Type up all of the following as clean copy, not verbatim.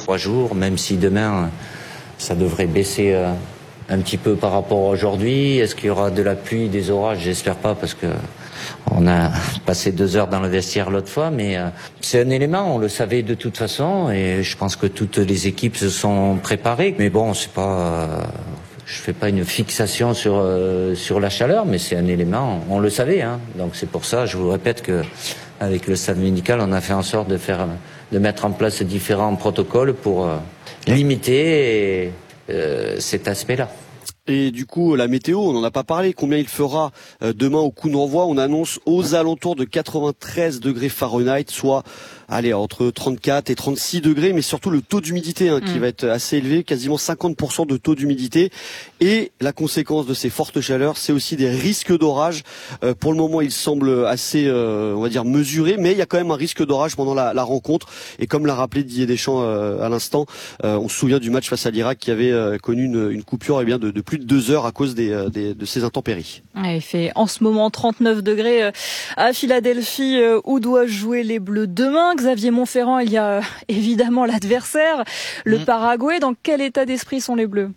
2-3 jours, même si demain ça devrait baisser un petit peu par rapport à aujourd'hui. Est-ce qu'il y aura de la pluie, des orages? J'espère pas, parce que on a passé 2 heures dans le vestiaire l'autre fois, mais c'est un élément, on le savait de toute façon, et je pense que toutes les équipes se sont préparées. Mais bon, c'est pas, je fais pas une fixation sur la chaleur, mais c'est un élément, on le savait, hein. Donc c'est pour ça, je vous répète que avec le staff médical, on a fait en sorte de mettre en place différents protocoles pour limiter cet aspect-là. Et du coup, la météo, on n'en a pas parlé. Combien il fera demain au coup d'envoi? On annonce aux alentours de 93 degrés Fahrenheit, soit entre 34 et 36 degrés, mais surtout le taux d'humidité qui va être assez élevé, quasiment 50% de taux d'humidité. Et la conséquence de ces fortes chaleurs, c'est aussi des risques d'orage. Pour le moment, il semble assez, on va dire, mesuré, mais il y a quand même un risque d'orage pendant la rencontre. Et comme l'a rappelé Didier Deschamps à l'instant, on se souvient du match face à l'Irak qui avait connu une coupure de plus de 2 heures à cause de ces intempéries. Il fait en ce moment 39 degrés à Philadelphie, où doivent jouer les Bleus demain. Xavier Montferrand, il y a évidemment l'adversaire, le Paraguay. Dans quel état d'esprit sont les Bleus?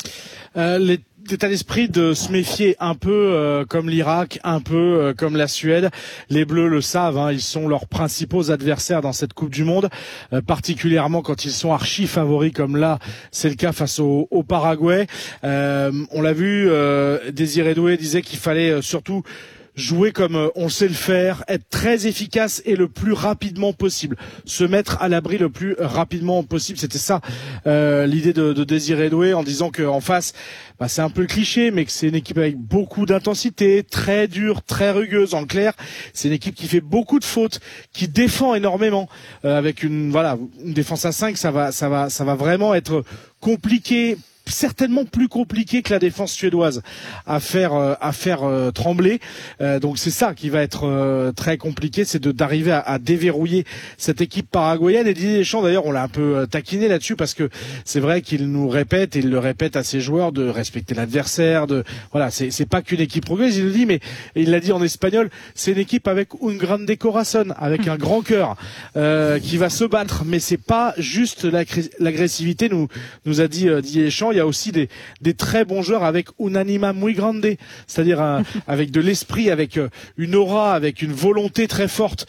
L'état d'esprit de se méfier un peu comme l'Irak, un peu comme la Suède. Les Bleus le savent, ils sont leurs principaux adversaires dans cette Coupe du Monde, particulièrement quand ils sont archi favoris comme là, c'est le cas face au Paraguay. On l'a vu, Désiré Doué disait qu'il fallait surtout jouer comme on sait le faire, être très efficace et le plus rapidement possible, se mettre à l'abri le plus rapidement possible. C'était ça l'idée de Désiré Doué, en disant qu'en face, c'est un peu cliché, mais que c'est une équipe avec beaucoup d'intensité, très dure, très rugueuse. En clair, c'est une équipe qui fait beaucoup de fautes, qui défend énormément, avec une défense à 5, ça va vraiment être compliqué, certainement plus compliqué que la défense suédoise à faire trembler. Donc c'est ça qui va être très compliqué, c'est d'arriver à déverrouiller cette équipe paraguayenne. Et Didier Deschamps, d'ailleurs, on l'a un peu taquiné là-dessus, parce que c'est vrai qu'il nous répète, et il le répète à ses joueurs, de respecter l'adversaire, c'est pas qu'une équipe progresse, il le dit, mais il l'a dit en espagnol, c'est une équipe avec un grande corazón, avec un grand cœur, qui va se battre, mais c'est pas juste l'agressivité, nous a dit Didier Deschamps. Il y a aussi des très bons joueurs avec un anima muy grande, c'est-à-dire avec de l'esprit, avec une aura, avec une volonté très forte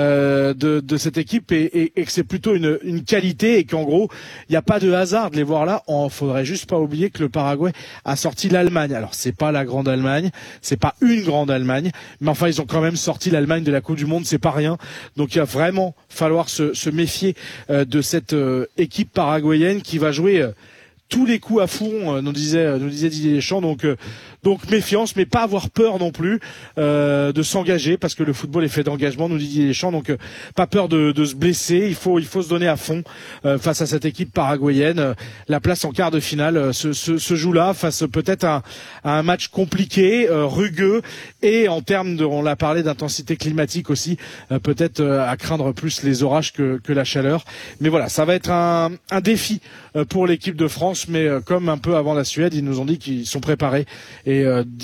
de cette équipe, et que c'est plutôt une qualité, et qu'en gros il n'y a pas de hasard de les voir là. Faudrait juste pas oublier que le Paraguay a sorti l'Allemagne. Alors c'est pas la grande Allemagne, c'est pas une grande Allemagne, mais enfin ils ont quand même sorti l'Allemagne de la Coupe du Monde, c'est pas rien. Donc il va vraiment falloir se méfier de cette équipe paraguayenne qui va jouer tous les coups à fond, nous disait Didier Deschamps. Donc méfiance, mais pas avoir peur non plus de s'engager, parce que le football est fait d'engagement, nous dit Didier Deschamps. Donc pas peur de se blesser, il faut se donner à fond face à cette équipe paraguayenne. La place en quart de finale se joue là, face peut-être à un match compliqué, rugueux, et en termes on l'a parlé, d'intensité climatique aussi, peut-être à craindre plus les orages que la chaleur. Mais voilà, ça va être un défi pour l'équipe de France, mais comme un peu avant la Suède, ils nous ont dit qu'ils sont préparés, et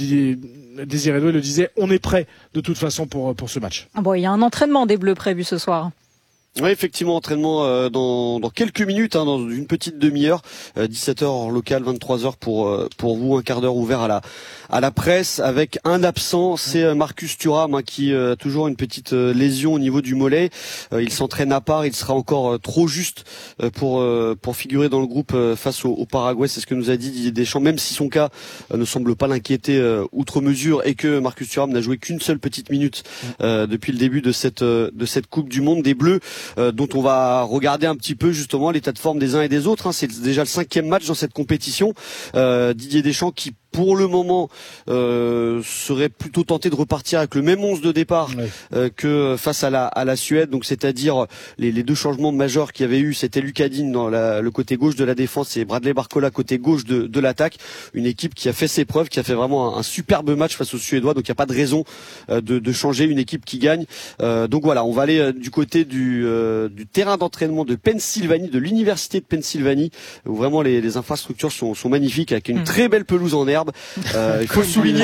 Désiré Doué le disait, on est prêt de toute façon pour ce match. Il y a un entraînement des Bleus prévu ce soir. Oui, effectivement, entraînement dans quelques minutes, dans une petite demi-heure, 17h hors local, 23h pour vous, un quart d'heure ouvert à la presse, avec un absent, c'est Marcus Thuram, qui a toujours une petite lésion au niveau du mollet. Il s'entraîne à part, il sera encore trop juste pour figurer dans le groupe face au Paraguay, c'est ce que nous a dit Didier Deschamps, même si son cas ne semble pas l'inquiéter outre mesure, et que Marcus Thuram n'a joué qu'une seule petite minute depuis le début de cette Coupe du Monde des Bleus. Dont on va regarder un petit peu justement l'état de forme des uns et des autres. C'est déjà le 5e match dans cette compétition. Didier Deschamps qui pour le moment serait plutôt tenté de repartir avec le même 11 de départ que face à la Suède. Donc c'est-à-dire les deux changements majeurs qu'il y avait eu, c'était Lucas Digne dans le côté gauche de la défense et Bradley Barcola côté gauche de l'attaque. Une équipe qui a fait ses preuves, qui a fait vraiment un superbe match face aux Suédois. Donc il n'y a pas de raison de changer une équipe qui gagne. Donc voilà, on va aller du côté du terrain d'entraînement de Pennsylvanie, de l'université de Pennsylvanie, où vraiment les infrastructures sont magnifiques, avec une très belle pelouse en herbe. superbe. Il faut le souligner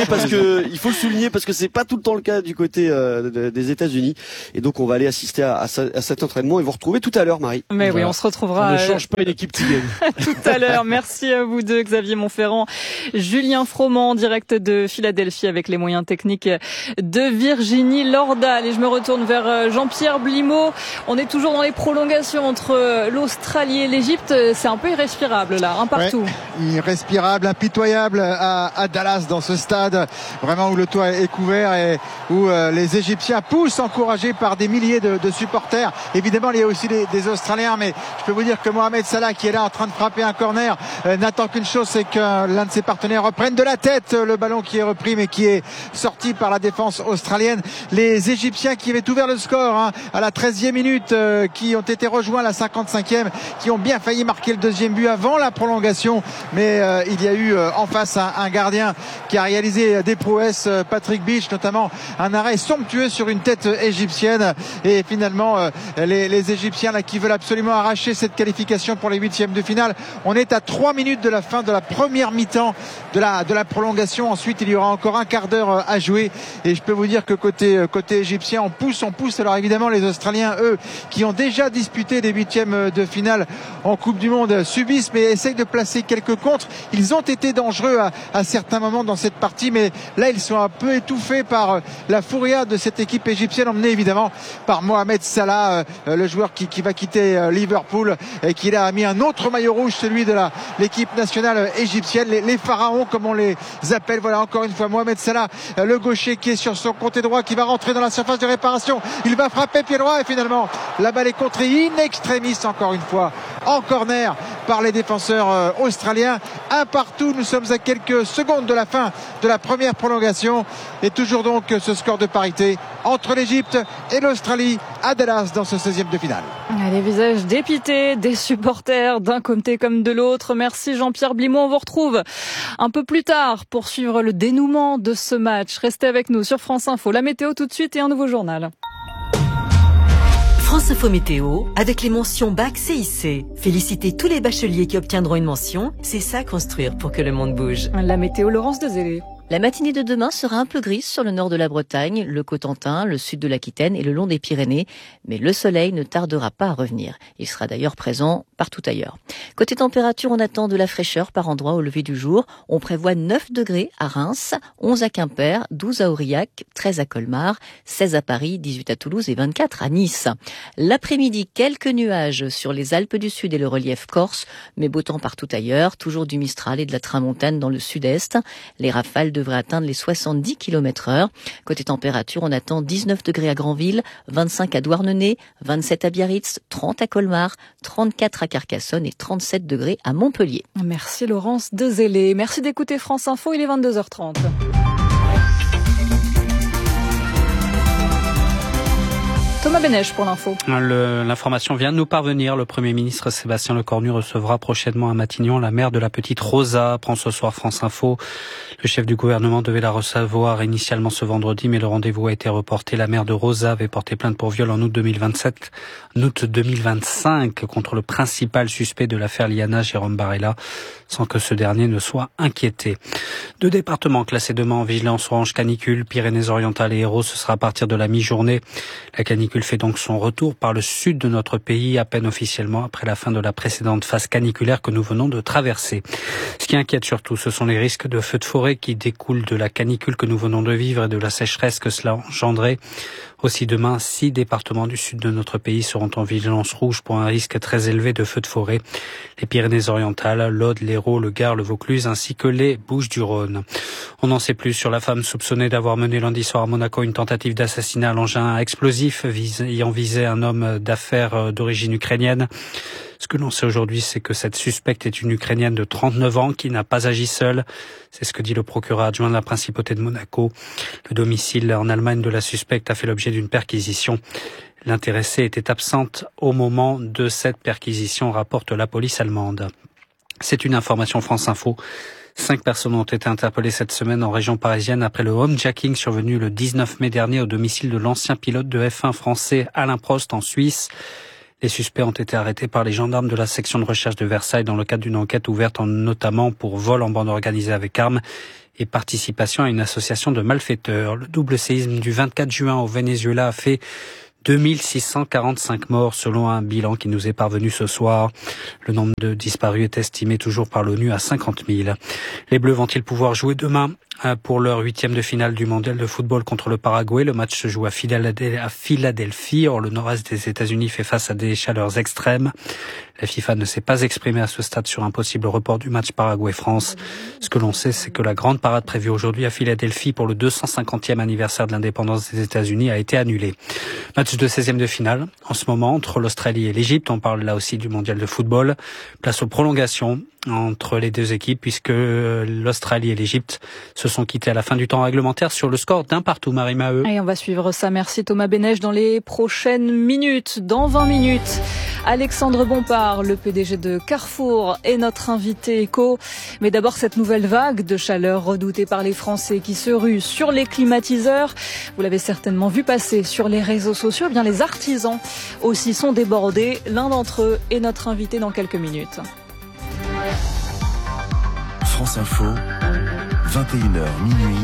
parce que c'est pas tout le temps le cas du côté des États-Unis. Et donc on va aller assister à cet entraînement et vous retrouver tout à l'heure, Marie. Mais oui, on se retrouvera. On ne change pas une équipe qui gagne. Tout à l'heure. Merci à vous deux, Xavier Montferrand, Julien Froment, direct de Philadelphie avec les moyens techniques de Virginie Lordal. Et je me retourne vers Jean-Pierre Blimaud. On est toujours dans les prolongations entre l'Australie et l'Égypte. C'est un peu irrespirable là, un partout. Ouais, irrespirable, impitoyable à Dallas, dans ce stade vraiment où le toit est couvert et où les Égyptiens poussent, encouragés par des milliers de supporters. Évidemment, il y a aussi des Australiens, mais je peux vous dire que Mohamed Salah, qui est là en train de frapper un corner, n'attend qu'une chose, c'est que l'un de ses partenaires reprenne de la tête le ballon qui est repris mais qui est sorti par la défense australienne. Les Égyptiens qui avaient ouvert le score à la 13e minute, qui ont été rejoints à la 55e, qui ont bien failli marquer le deuxième but avant la prolongation, mais il y a eu en face un gardien qui a réalisé des prouesses, Patrick Beach notamment, un arrêt somptueux sur une tête égyptienne, et finalement les Égyptiens là qui veulent absolument arracher cette qualification pour les huitièmes de finale. On est à 3 minutes de la fin de la première mi-temps de la prolongation. Ensuite il y aura encore un quart d'heure à jouer, et je peux vous dire que côté égyptien on pousse. Alors évidemment les Australiens, eux, qui ont déjà disputé les huitièmes de finale en Coupe du Monde, subissent mais essayent de placer quelques contres. Ils ont été dangereux à certains moments dans cette partie, mais là ils sont un peu étouffés par la furia de cette équipe égyptienne, emmenée évidemment par Mohamed Salah, le joueur qui va quitter Liverpool et qui a mis un autre maillot rouge, celui de l'équipe nationale égyptienne, les pharaons comme on les appelle. Voilà encore une fois Mohamed Salah, le gaucher, qui est sur son côté droit, qui va rentrer dans la surface de réparation. Il va frapper pied droit et finalement la balle est contrée in extremis encore une fois en corner par les défenseurs australiens. Un partout, nous sommes à quelques secondes de la fin de la première prolongation et toujours donc ce score de parité entre l'Égypte et l'Australie à Dallas dans ce 16e de finale. Les visages dépités des supporters d'un côté comme de l'autre. Merci Jean-Pierre Blimaud. On vous retrouve un peu plus tard pour suivre le dénouement de ce match. Restez avec nous sur France Info. La météo tout de suite et un nouveau journal. France Info Météo, avec les mentions BAC CIC. Félicitez tous les bacheliers qui obtiendront une mention. C'est ça construire pour que le monde bouge. La météo, Laurence Dezélé. La matinée de demain sera un peu grise sur le nord de la Bretagne, le Cotentin, le sud de l'Aquitaine et le long des Pyrénées, mais le soleil ne tardera pas à revenir. Il sera d'ailleurs présent partout ailleurs. Côté température, on attend de la fraîcheur par endroits au lever du jour. On prévoit 9 degrés à Reims, 11 à Quimper, 12 à Aurillac, 13 à Colmar, 16 à Paris, 18 à Toulouse et 24 à Nice. L'après-midi, quelques nuages sur les Alpes du Sud et le relief corse, mais beau temps partout ailleurs, toujours du Mistral et de la tramontane dans le sud-est. Les rafales devrait atteindre les 70 km/h. Côté température, on attend 19 degrés à Granville, 25 à Douarnenez, 27 à Biarritz, 30 à Colmar, 34 à Carcassonne et 37 degrés à Montpellier. Merci Laurence Dezélé. Merci d'écouter France Info, il est 22h30. Thomas Benèche pour l'info. L'information vient de nous parvenir. Le Premier ministre Sébastien Lecornu recevra prochainement à Matignon la mère de la petite Rosa. Prend ce soir France Info. Le chef du gouvernement devait la recevoir initialement ce vendredi, mais le rendez-vous a été reporté. La mère de Rosa avait porté plainte pour viol en août 2025 contre le principal suspect de l'affaire Liana, Jérôme Barella, sans que ce dernier ne soit inquiété. 2 départements classés demain en vigilance orange canicule, Pyrénées-Orientales et Hérault, ce sera à partir de la mi-journée. La canicule fait donc son retour par le sud de notre pays, à peine officiellement après la fin de la précédente phase caniculaire que nous venons de traverser. Ce qui inquiète surtout, ce sont les risques de feux de forêt qui découlent de la canicule que nous venons de vivre et de la sécheresse que cela a engendré. Aussi demain, 6 départements du sud de notre pays seront en vigilance rouge pour un risque très élevé de feux de forêt. Les Pyrénées-Orientales, l'Aude, l'Hérault, le Gard, le Vaucluse ainsi que les Bouches-du-Rhône. On n'en sait plus sur la femme soupçonnée d'avoir mené lundi soir à Monaco une tentative d'assassinat à l'engin explosif ayant visé un homme d'affaires d'origine ukrainienne. Ce que l'on sait aujourd'hui, c'est que cette suspecte est une Ukrainienne de 39 ans qui n'a pas agi seule. C'est ce que dit le procureur adjoint de la principauté de Monaco. Le domicile en Allemagne de la suspecte a fait l'objet d'une perquisition. L'intéressée était absente au moment de cette perquisition, rapporte la police allemande. C'est une information France Info. 5 personnes ont été interpellées cette semaine en région parisienne après le homejacking survenu le 19 mai dernier au domicile de l'ancien pilote de F1 français Alain Prost en Suisse. Les suspects ont été arrêtés par les gendarmes de la section de recherche de Versailles dans le cadre d'une enquête ouverte notamment pour vol en bande organisée avec armes et participation à une association de malfaiteurs. Le double séisme du 24 juin au Venezuela a fait 2645 morts selon un bilan qui nous est parvenu ce soir. Le nombre de disparus est estimé toujours par l'ONU à 50 000. Les Bleus vont-ils pouvoir jouer demain pour leur 8e de finale du mondial de football contre le Paraguay? Le match se joue à Philadelphie. Or, le nord-est des États-Unis fait face à des chaleurs extrêmes. La FIFA ne s'est pas exprimée à ce stade sur un possible report du match Paraguay-France. Ce que l'on sait, c'est que la grande parade prévue aujourd'hui à Philadelphie pour le 250e anniversaire de l'indépendance des États-Unis a été annulée. Match de 16e de finale en ce moment entre l'Australie et l'Égypte. On parle là aussi du mondial de football. Place aux prolongations entre les deux équipes puisque l'Australie et l'Égypte se sont quittés à la fin du temps réglementaire sur le score d'un partout. Marie Maheu. Et on va suivre ça. Merci Thomas Bénèche dans les prochaines minutes. Dans 20 minutes, Alexandre Bompard, le PDG de Carrefour, est notre invité éco. Mais d'abord, cette nouvelle vague de chaleur redoutée par les Français qui se ruent sur les climatiseurs. Vous l'avez certainement vu passer sur les réseaux sociaux. Eh bien, les artisans aussi sont débordés. L'un d'entre eux est notre invité dans quelques minutes. France Info, 21h minuit.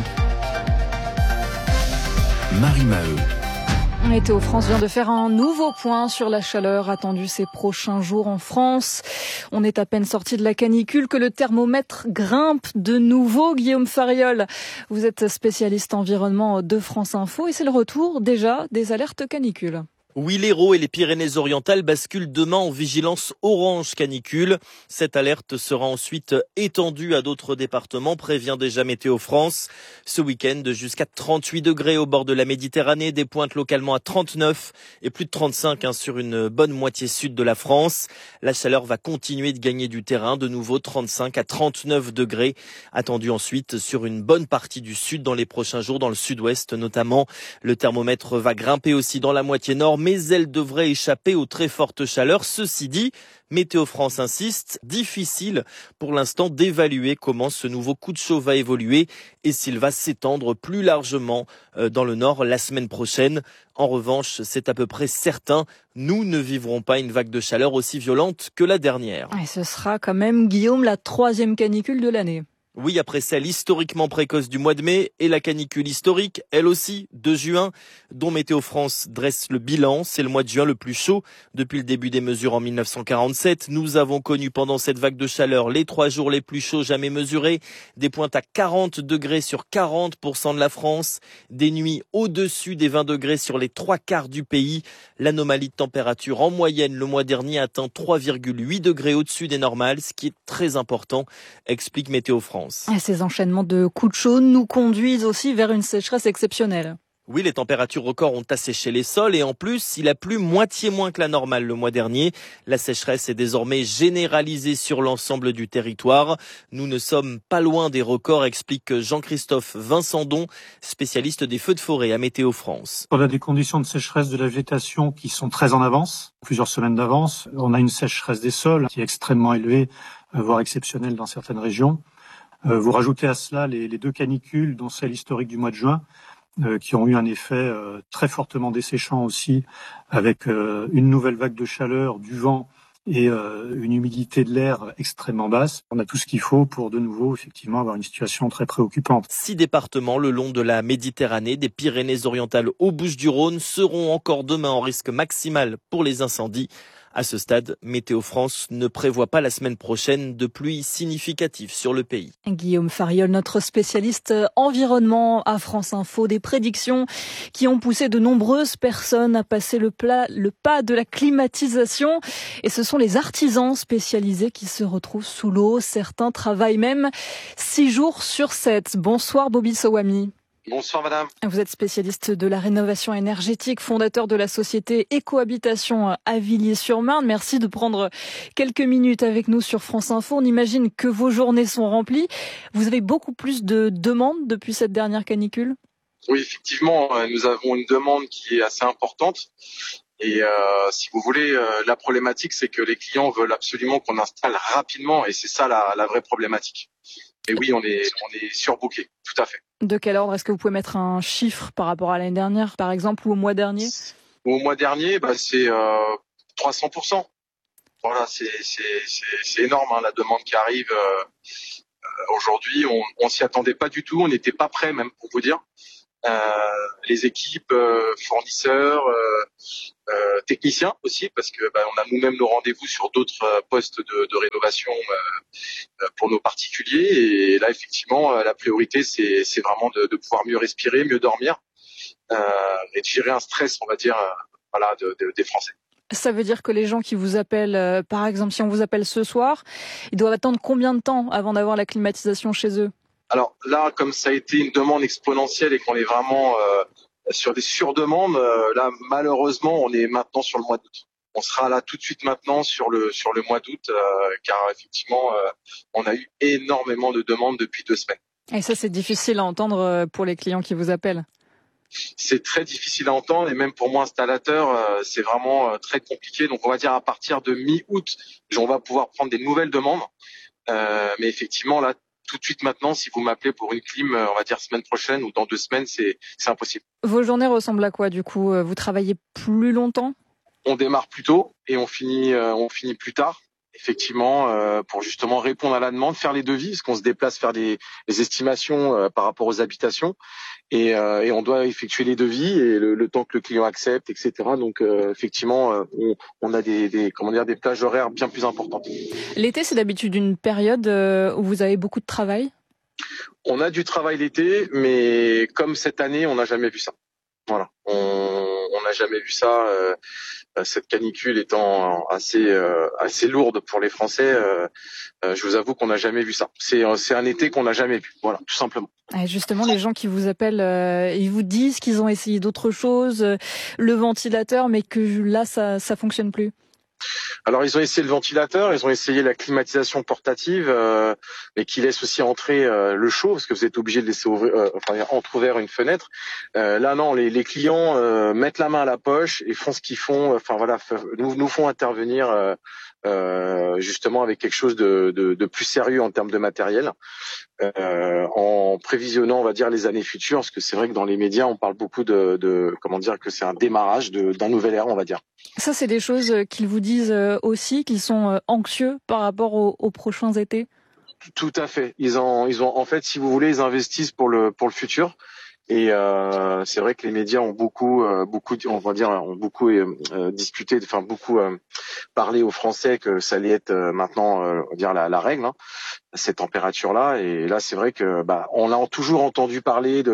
Marie Maheu. Météo France vient de faire un nouveau point sur la chaleur attendue ces prochains jours en France. On est à peine sorti de la canicule que le thermomètre grimpe de nouveau. Guillaume Fariol, vous êtes spécialiste environnement de France Info et c'est le retour déjà des alertes canicules. Oui, l'Hérault et les Pyrénées-Orientales basculent demain en vigilance orange canicule. Cette alerte sera ensuite étendue à d'autres départements, prévient déjà Météo France. Ce week-end, jusqu'à 38 degrés au bord de la Méditerranée, des pointes localement à 39 et plus de 35 sur une bonne moitié sud de la France. La chaleur va continuer de gagner du terrain, de nouveau 35 à 39 degrés. Attendu ensuite sur une bonne partie du sud dans les prochains jours, dans le sud-ouest notamment. Le thermomètre va grimper aussi dans la moitié nord, mais elle devrait échapper aux très fortes chaleurs. Ceci dit, Météo France insiste, difficile pour l'instant d'évaluer comment ce nouveau coup de chaud va évoluer et s'il va s'étendre plus largement dans le nord la semaine prochaine. En revanche, c'est à peu près certain, nous ne vivrons pas une vague de chaleur aussi violente que la dernière. Et ce sera quand même, Guillaume, la 3e canicule de l'année. Oui, après celle historiquement précoce du mois de mai et la canicule historique, elle aussi, de juin, dont Météo France dresse le bilan. C'est le mois de juin le plus chaud depuis le début des mesures en 1947. Nous avons connu pendant cette vague de chaleur les 3 jours les plus chauds jamais mesurés, des pointes à 40 degrés sur 40% de la France, des nuits au-dessus des 20 degrés sur les 3/4 du pays. L'anomalie de température en moyenne le mois dernier atteint 3,8 degrés au-dessus des normales, ce qui est très important, explique Météo France. Et ces enchaînements de coups de chaud nous conduisent aussi vers une sécheresse exceptionnelle. Oui, les températures records ont asséché les sols et en plus, il a plu moitié moins que la normale le mois dernier. La sécheresse est désormais généralisée sur l'ensemble du territoire. Nous ne sommes pas loin des records, explique Jean-Christophe Vincendon, spécialiste des feux de forêt à Météo France. On a des conditions de sécheresse de la végétation qui sont très en avance, plusieurs semaines d'avance. On a une sécheresse des sols qui est extrêmement élevée, voire exceptionnelle dans certaines régions. Vous rajoutez à cela les 2 canicules, dont celle historique du mois de juin, qui ont eu un effet très fortement desséchant aussi, avec une nouvelle vague de chaleur, du vent et une humidité de l'air extrêmement basse. On a tout ce qu'il faut pour de nouveau effectivement avoir une situation très préoccupante. 6 départements le long de la Méditerranée, des Pyrénées-Orientales aux Bouches-du-Rhône, seront encore demain en risque maximal pour les incendies. À ce stade, Météo France ne prévoit pas la semaine prochaine de pluies significatives sur le pays. Guillaume Fariol, notre spécialiste environnement à France Info, des prédictions qui ont poussé de nombreuses personnes à passer le pas de la climatisation. Et ce sont les artisans spécialisés qui se retrouvent sous l'eau. Certains travaillent même 6 jours sur 7. Bonsoir Bobby Sowami. Bonsoir madame. Vous êtes spécialiste de la rénovation énergétique, fondateur de la société Écohabitation à Villiers-sur-Marne. Merci de prendre quelques minutes avec nous sur France Info. On imagine que vos journées sont remplies. Vous avez beaucoup plus de demandes depuis cette dernière canicule ? Oui, effectivement, nous avons une demande qui est assez importante. Et si vous voulez, la problématique, c'est que les clients veulent absolument qu'on installe rapidement. Et c'est ça la vraie problématique. Et oui, on est surbooké, tout à fait. De quel ordre? Est-ce que vous pouvez mettre un chiffre par rapport à l'année dernière, par exemple, ou au mois dernier? Au mois dernier, c'est 300%. Voilà, c'est énorme, hein, la demande qui arrive. Aujourd'hui, on s'y attendait pas du tout, on n'était pas prêt même pour vous dire. Les équipes, fournisseurs, techniciens aussi, parce que on a nous-mêmes nos rendez-vous sur d'autres postes de rénovation pour nos particuliers. Et là, effectivement, la priorité, c'est vraiment de pouvoir mieux respirer, mieux dormir et de gérer un stress, on va dire, des Français. Ça veut dire que les gens qui vous appellent, par exemple, si on vous appelle ce soir, ils doivent attendre combien de temps avant d'avoir la climatisation chez eux? Alors là, comme ça a été une demande exponentielle et qu'on est vraiment sur des surdemandes, là malheureusement, on est maintenant sur le mois d'août. On sera là tout de suite maintenant sur le mois d'août, car effectivement, on a eu énormément de demandes depuis 2 semaines. Et ça, c'est difficile à entendre pour les clients qui vous appellent. C'est très difficile à entendre et même pour moi installateur, c'est vraiment très compliqué. Donc on va dire à partir de mi-août, on va pouvoir prendre des nouvelles demandes. Mais effectivement là, tout de suite maintenant, si vous m'appelez pour une clim, on va dire semaine prochaine ou dans 2 semaines, c'est impossible. Vos journées ressemblent à quoi du coup? Vous travaillez plus longtemps? On démarre plus tôt et on finit plus tard. Effectivement, pour justement répondre à la demande, faire les devis, parce qu'on se déplace faire des estimations par rapport aux habitations, et on doit effectuer les devis et le temps que le client accepte, etc. Donc effectivement, on a des plages horaires bien plus importantes. L'été, c'est d'habitude une période où vous avez beaucoup de travail? On a du travail l'été, mais comme cette année, on n'a jamais vu ça. Voilà, on n'a jamais vu ça. Cette canicule étant assez lourde pour les Français, je vous avoue qu'on n'a jamais vu ça. C'est un été qu'on n'a jamais vu, voilà, tout simplement. Et justement, les gens qui vous appellent, ils vous disent qu'ils ont essayé d'autres choses, le ventilateur, mais que là, ça fonctionne plus. Alors ils ont essayé le ventilateur, ils ont essayé la climatisation portative, mais qui laisse aussi entrer le chaud, parce que vous êtes obligé de laisser entrouvert une fenêtre. Là non, les clients mettent la main à la poche et font ce qu'ils font. Enfin voilà, nous font intervenir justement avec quelque chose de plus sérieux en termes de matériel, en prévisionnant, on va dire, les années futures, parce que c'est vrai que dans les médias, on parle beaucoup de comment dire, que c'est un démarrage d'un nouvel ère, on va dire. Ça, c'est des choses qu'ils vous disent aussi, qu'ils sont anxieux par rapport aux prochains étés? Tout à fait. Ils ont en fait, si vous voulez, ils investissent pour le futur. Et c'est vrai que les médias ont beaucoup discuté, enfin beaucoup parlé aux Français que ça allait être maintenant, on va dire la règle, hein, cette température-là. Et là, c'est vrai que on a toujours entendu parler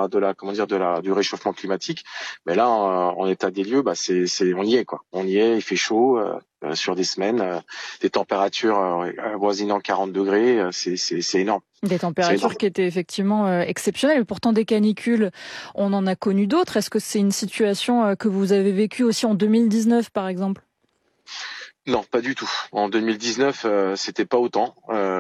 du réchauffement climatique, mais là, en état des lieux, on y est quoi. On y est, il fait chaud. Sur des semaines, des températures avoisinant 40 degrés, c'est énorme. Des températures qui étaient effectivement exceptionnelles, mais pourtant des canicules, on en a connu d'autres. Est-ce que c'est une situation que vous avez vécue aussi en 2019, par exemple? Non, pas du tout. En 2019, c'était pas autant.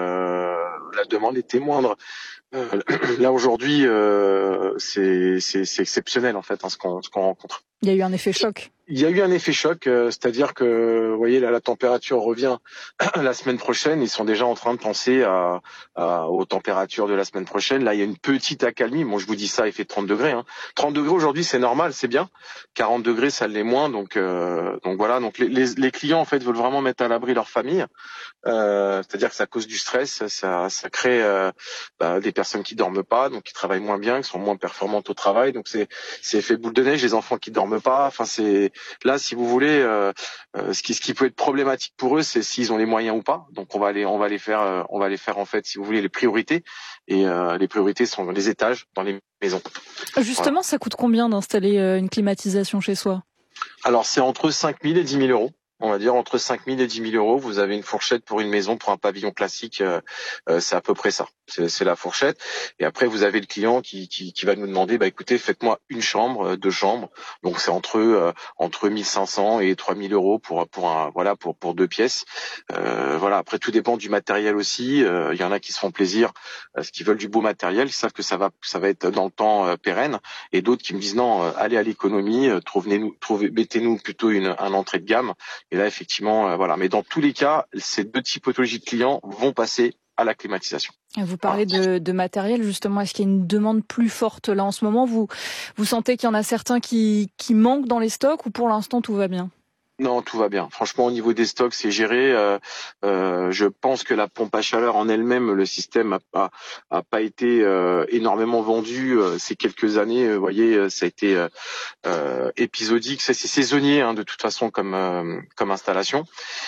La demande était moindre. Là aujourd'hui, c'est exceptionnel en fait, ce qu'on rencontre. Il y a eu un effet choc. Il y a eu un effet choc, c'est-à-dire que, vous voyez, là, la température revient la semaine prochaine. Ils sont déjà en train de penser aux températures de la semaine prochaine. Là, il y a une petite accalmie. Bon, je vous dis ça, il fait 30 degrés. Hein. 30 degrés aujourd'hui, c'est normal, c'est bien. 40 degrés, ça l'est moins. Donc voilà. Donc les clients, en fait, veulent vraiment mettre à l'abri leur famille. C'est-à-dire que ça cause du stress, ça crée des personnes qui dorment pas, donc qui travaillent moins bien, qui sont moins performantes au travail. Donc c'est effet boule de neige. Les enfants qui dorment pas. Enfin, c'est là, si vous voulez, ce qui peut être problématique pour eux, c'est s'ils ont les moyens ou pas. Donc on va les faire en fait, si vous voulez, les priorités. Et les priorités sont les étages dans les maisons. Justement, voilà. Ça coûte combien d'installer une climatisation chez soi? Alors c'est entre 5 000 et 10 000 euros. On va dire entre 5 000 et 10 000 euros. Vous avez une fourchette pour une maison, pour un pavillon classique, c'est à peu près ça. C'est la fourchette. Et après, vous avez le client qui va nous demander, écoutez, faites-moi une chambre, 2 chambres. Donc c'est entre 1 500 et 3 000 euros pour 2 pièces. Voilà. Après, tout dépend du matériel aussi. Il y en a qui se font plaisir, qui veulent du beau matériel, qui savent que ça va être dans le temps pérenne. Et d'autres qui me disent non, allez à l'économie, mettez-nous plutôt un entrée de gamme. Et là, effectivement, voilà. Mais dans tous les cas, ces 2 typologies de clients vont passer à la climatisation. Vous parlez de matériel, justement. Est-ce qu'il y a une demande plus forte là en ce moment? Vous sentez qu'il y en a certains qui manquent dans les stocks, ou pour l'instant tout va bien? Non, tout va bien. Franchement, au niveau des stocks, c'est géré. Je pense que la pompe à chaleur en elle-même, le système a pas été énormément vendu ces quelques années. Vous voyez, ça a été épisodique. C'est saisonnier de toute façon comme installation.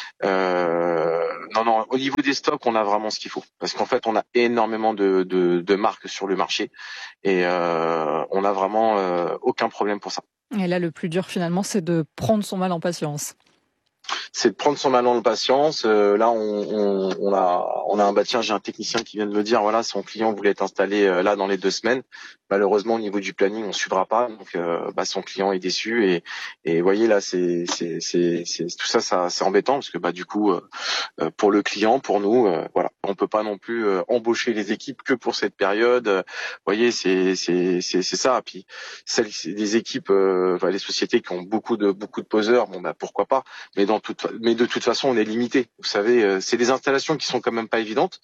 Non, au niveau des stocks, on a vraiment ce qu'il faut. Parce qu'en fait, on a énormément de marques sur le marché et on a vraiment aucun problème pour ça. Et là, le plus dur finalement, c'est de prendre son mal en patience. C'est de prendre son mal en patience. Là, on a un j'ai un technicien qui vient de me dire, voilà, son client voulait être installé là dans les 2 semaines. Malheureusement, au niveau du planning, on suivra pas. Donc, son client est déçu et vous voyez là, c'est tout ça, c'est embêtant parce que du coup, pour le client, pour nous, voilà, on peut pas non plus embaucher les équipes que pour cette période. Vous voyez, c'est ça. Puis des équipes, les sociétés qui ont beaucoup de poseurs, pourquoi pas. Mais de toute façon, on est limité. Vous savez, c'est des installations qui sont quand même pas évidentes.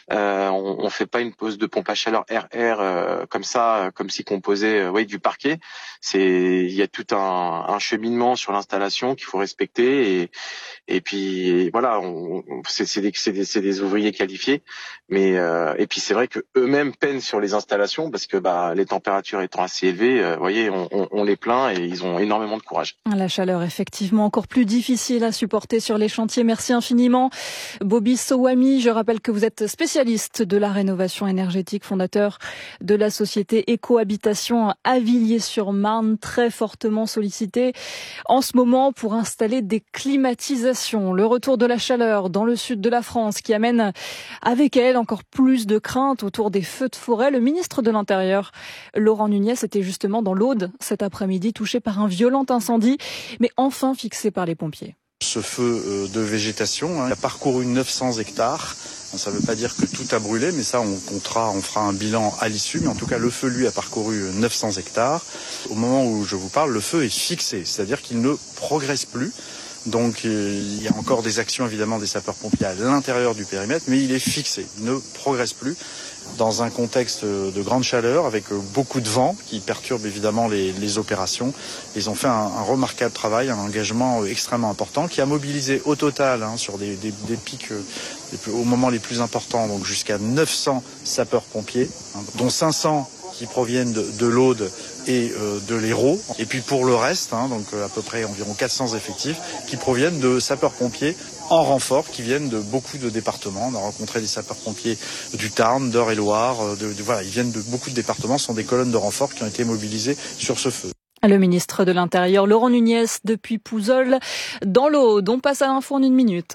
On fait pas une pose de pompe à chaleur RR comme ça, comme si qu'on posait du parquet. Il y a tout un cheminement sur l'installation qu'il faut respecter et puis voilà, c'est des ouvriers qualifiés. Mais et puis c'est vrai que eux-mêmes peinent sur les installations parce que les températures étant assez élevées, vous voyez, on les plaint et ils ont énormément de courage. La chaleur effectivement encore plus difficile à supporter sur les chantiers. Merci infiniment Bobby Sowami. Je rappelle que vous êtes spécialiste de la rénovation énergétique, fondateur de la société Écohabitation à Villiers-sur-Marne, très fortement sollicité en ce moment pour installer des climatisations. Le retour de la chaleur dans le sud de la France qui amène avec elle encore plus de craintes autour des feux de forêt. Le ministre de l'Intérieur, Laurent Nunez, était justement dans l'Aude cet après-midi, touché par un violent incendie, mais enfin fixé par les pompiers. Ce feu de végétation a parcouru 900 hectares. Ça ne veut pas dire que tout a brûlé, mais ça on fera un bilan à l'issue. Mais en tout cas, le feu, lui, a parcouru 900 hectares. Au moment où je vous parle, le feu est fixé, c'est-à-dire qu'il ne progresse plus. Donc il y a encore des actions évidemment des sapeurs-pompiers à l'intérieur du périmètre, mais il est fixé, il ne progresse plus. Dans un contexte de grande chaleur, avec beaucoup de vent qui perturbe évidemment les opérations. Ils ont fait un remarquable travail, un engagement extrêmement important qui a mobilisé au total sur des pics au moment les plus importants, donc jusqu'à 900 sapeurs-pompiers, dont 500 qui proviennent de l'Aude et de l'Hérault. Et puis pour le reste, donc à peu près environ 400 effectifs qui proviennent de sapeurs-pompiers en renfort, qui viennent de beaucoup de départements. On a rencontré des sapeurs-pompiers du Tarn, d'Eure-et-Loire, ils viennent de beaucoup de départements. Ce sont des colonnes de renfort qui ont été mobilisées sur ce feu. Le ministre de l'Intérieur, Laurent Nunez, depuis Pouzol, dans l'Aude. On passe à l'info en 1 minute.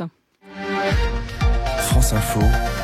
France Info,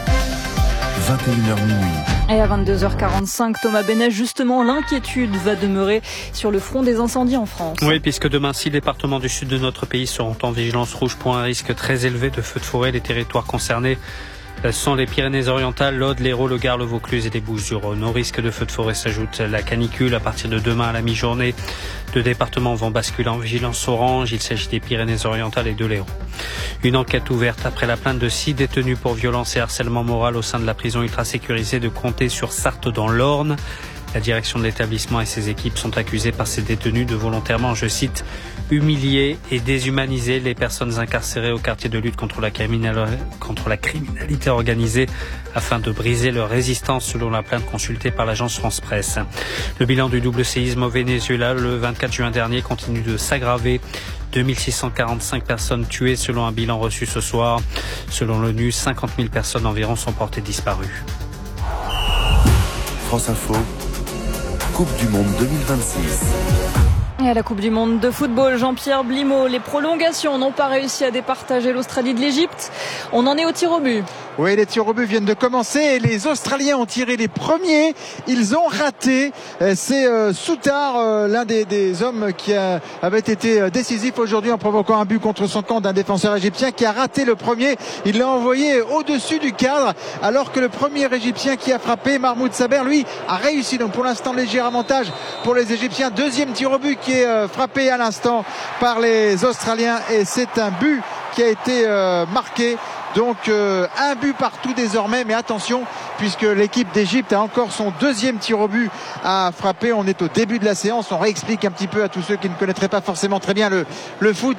21h minuit. Et à 22h45, Thomas Benet, justement, l'inquiétude va demeurer sur le front des incendies en France. Oui, puisque demain, 6 départements du sud de notre pays seront en vigilance rouge pour un risque très élevé de feux de forêt. Les territoires concernés sont les Pyrénées-Orientales, l'Aude, l'Hérault, le Gard, le Vaucluse et les Bouches-du-Rhône. Au risque de feux de forêt s'ajoute la canicule. À partir de demain à la mi-journée, 2 départements vont basculer en vigilance orange. Il s'agit des Pyrénées-Orientales et de l'Hérault. Une enquête ouverte après la plainte de 6 détenus pour violence et harcèlement moral au sein de la prison ultra sécurisée de Comté sur Sarthe dans l'Orne. La direction de l'établissement et ses équipes sont accusées par ces détenus de volontairement, je cite, humilier et déshumaniser les personnes incarcérées au quartier de lutte contre la criminalité organisée afin de briser leur résistance, selon la plainte consultée par l'agence France Presse. Le bilan du double séisme au Venezuela le 24 juin dernier continue de s'aggraver. 2645 personnes tuées selon un bilan reçu ce soir. Selon l'ONU, 50 000 personnes environ sont portées disparues. France Info, Coupe du Monde 2026. Et à la Coupe du Monde de football, Jean-Pierre Blimaud, les prolongations n'ont pas réussi à départager l'Australie de l'Égypte. On en est au tir au but. Oui, les tirs au but viennent de commencer et les Australiens ont tiré les premiers. Ils ont raté. C'est Souttar, l'un des hommes qui avait été décisif aujourd'hui en provoquant un but contre son camp d'un défenseur égyptien qui a raté le premier. Il l'a envoyé au-dessus du cadre alors que le premier égyptien qui a frappé, Mahmoud Saber, lui, a réussi. Donc pour l'instant, léger avantage pour les Égyptiens. Deuxième tir au but qui est frappé à l'instant par les Australiens et c'est un but qui a été marqué. Donc un but partout désormais, mais attention, puisque l'équipe d'Égypte a encore son deuxième tir au but à frapper. On est au début de la séance, on réexplique un petit peu à tous ceux qui ne connaîtraient pas forcément très bien le foot.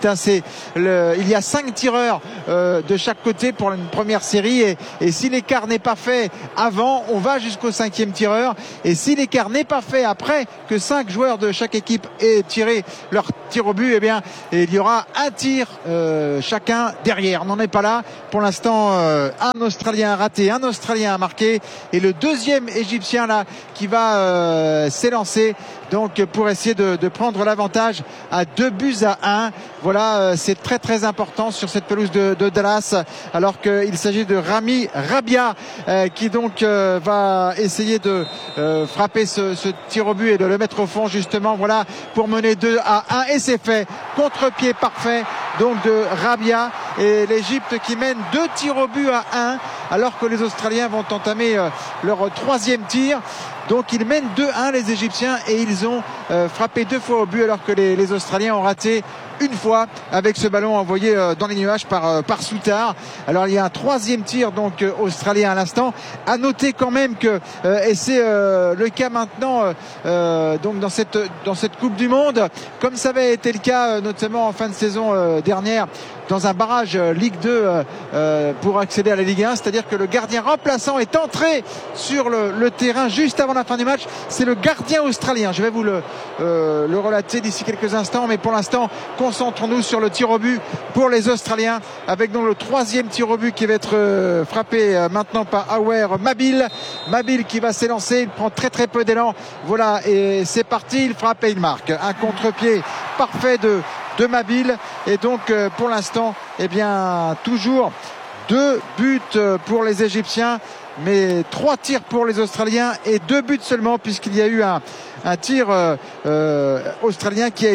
Il y a 5 tireurs de chaque côté pour une première série, et si l'écart n'est pas fait avant, on va jusqu'au 5e tireur, et si l'écart n'est pas fait après que 5 joueurs de chaque équipe aient tiré leur tir au but, eh bien il y aura un tir chacun derrière. On n'en est pas là pour l'instant. Un Australien a raté, un Australien a marqué, et le deuxième Égyptien là qui va s'élancer donc pour essayer de prendre l'avantage à 2-1. Voilà, c'est très très important sur cette pelouse de Dallas, alors qu'il s'agit de Rami Rabia qui donc va essayer de frapper ce tir au but et de le mettre au fond justement, voilà, pour mener 2-1, et c'est fait. Contre-pied parfait donc de Rabia, et l'Égypte qui mène 2 tirs au but à 1, alors que les Australiens vont entamer leur 3e tir. Donc ils mènent 2-1 les Égyptiens, et ils ont frappé 2 fois au but, alors que les Australiens ont raté une fois avec ce ballon envoyé dans les nuages par Souttar. Alors il y a un 3e tir donc australien à l'instant. À noter quand même que et c'est le cas maintenant donc dans cette Coupe du Monde, comme ça avait été le cas notamment en fin de saison dernière dans un barrage Ligue 2 pour accéder à la Ligue 1, c'est-à-dire que le gardien remplaçant est entré sur le terrain juste avant la fin du match. C'est le gardien australien. Je vais vous le relater d'ici quelques instants, mais pour l'instant concentrons-nous sur le tir au but pour les Australiens, avec donc le 3e tir au but qui va être frappé maintenant par Awer Mabil qui va s'élancer. Il prend très très peu d'élan, voilà, et c'est parti, il frappe et il marque un contre-pied parfait de Mabil, et donc pour l'instant, eh bien toujours 2 buts pour les Égyptiens, mais 3 tirs pour les Australiens et 2 buts seulement, puisqu'il y a eu un tir australien qui a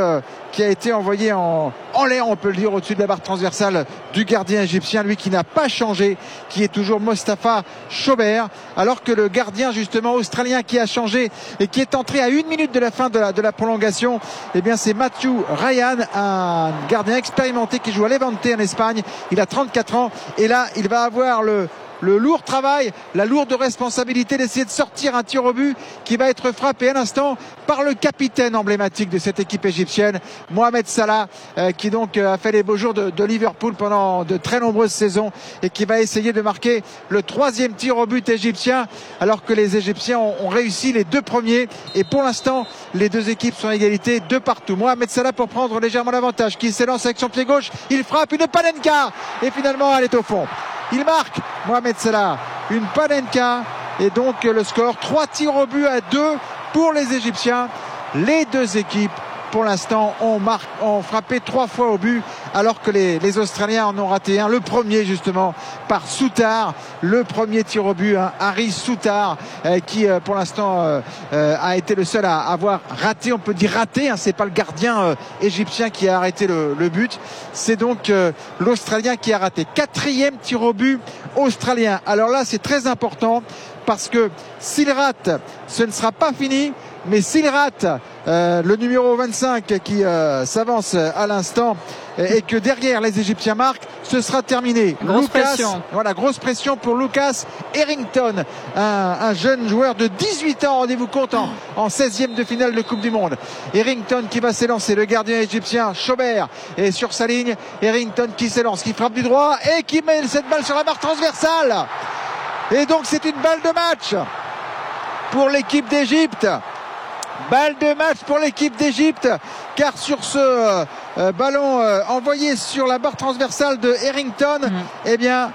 été envoyé en l'air, on peut le dire, au-dessus de la barre transversale du gardien égyptien, lui qui n'a pas changé, qui est toujours Mostafa Chober, alors que le gardien justement australien qui a changé et qui est entré à 1 minute de la fin de la prolongation, eh bien c'est Matthew Ryan, un gardien expérimenté qui joue à Levante en Espagne. Il a 34 ans, et là il va avoir le lourd travail, la lourde responsabilité d'essayer de sortir un tir au but qui va être frappé à l'instant par le capitaine emblématique de cette équipe égyptienne, Mohamed Salah, qui donc a fait les beaux jours de Liverpool pendant de très nombreuses saisons, et qui va essayer de marquer le 3e tir au but égyptien, alors que les Égyptiens ont réussi les 2 premiers, et pour l'instant les 2 équipes sont à égalité de partout. Mohamed Salah pour prendre légèrement l'avantage, qui s'élance avec son pied gauche, il frappe une panenka, et finalement elle est au fond. Il marque, Mohamed Salah, une panenka, et donc le score 3 tirs au but à 2 pour les Égyptiens. Les 2 équipes pour l'instant ont frappé 3 fois au but, alors que les Australiens en ont raté un, le premier justement par Souttar, le premier tir au but, Harry Souttar, qui pour l'instant a été le seul à avoir raté, on peut dire raté, c'est pas le gardien égyptien qui a arrêté le but, c'est donc l'Australien qui a raté. 4e tir au but australien. Alors là c'est très important, parce que s'il rate, ce ne sera pas fini, mais s'il rate, le numéro 25 qui s'avance à l'instant, et que derrière les Égyptiens marquent, ce sera terminé. Grosse pression. Voilà, grosse pression pour Lucas Errington, un jeune joueur de 18 ans, rendez-vous compte, en 16e de finale de Coupe du Monde. Errington qui va s'élancer, le gardien égyptien Chober est sur sa ligne. Errington qui s'élance, qui frappe du droit et qui met cette balle sur la barre transversale. Et donc c'est une balle de match pour l'équipe d'Égypte. Balle de match pour l'équipe d'Égypte, car sur ce ballon envoyé sur la barre transversale de Errington, eh bien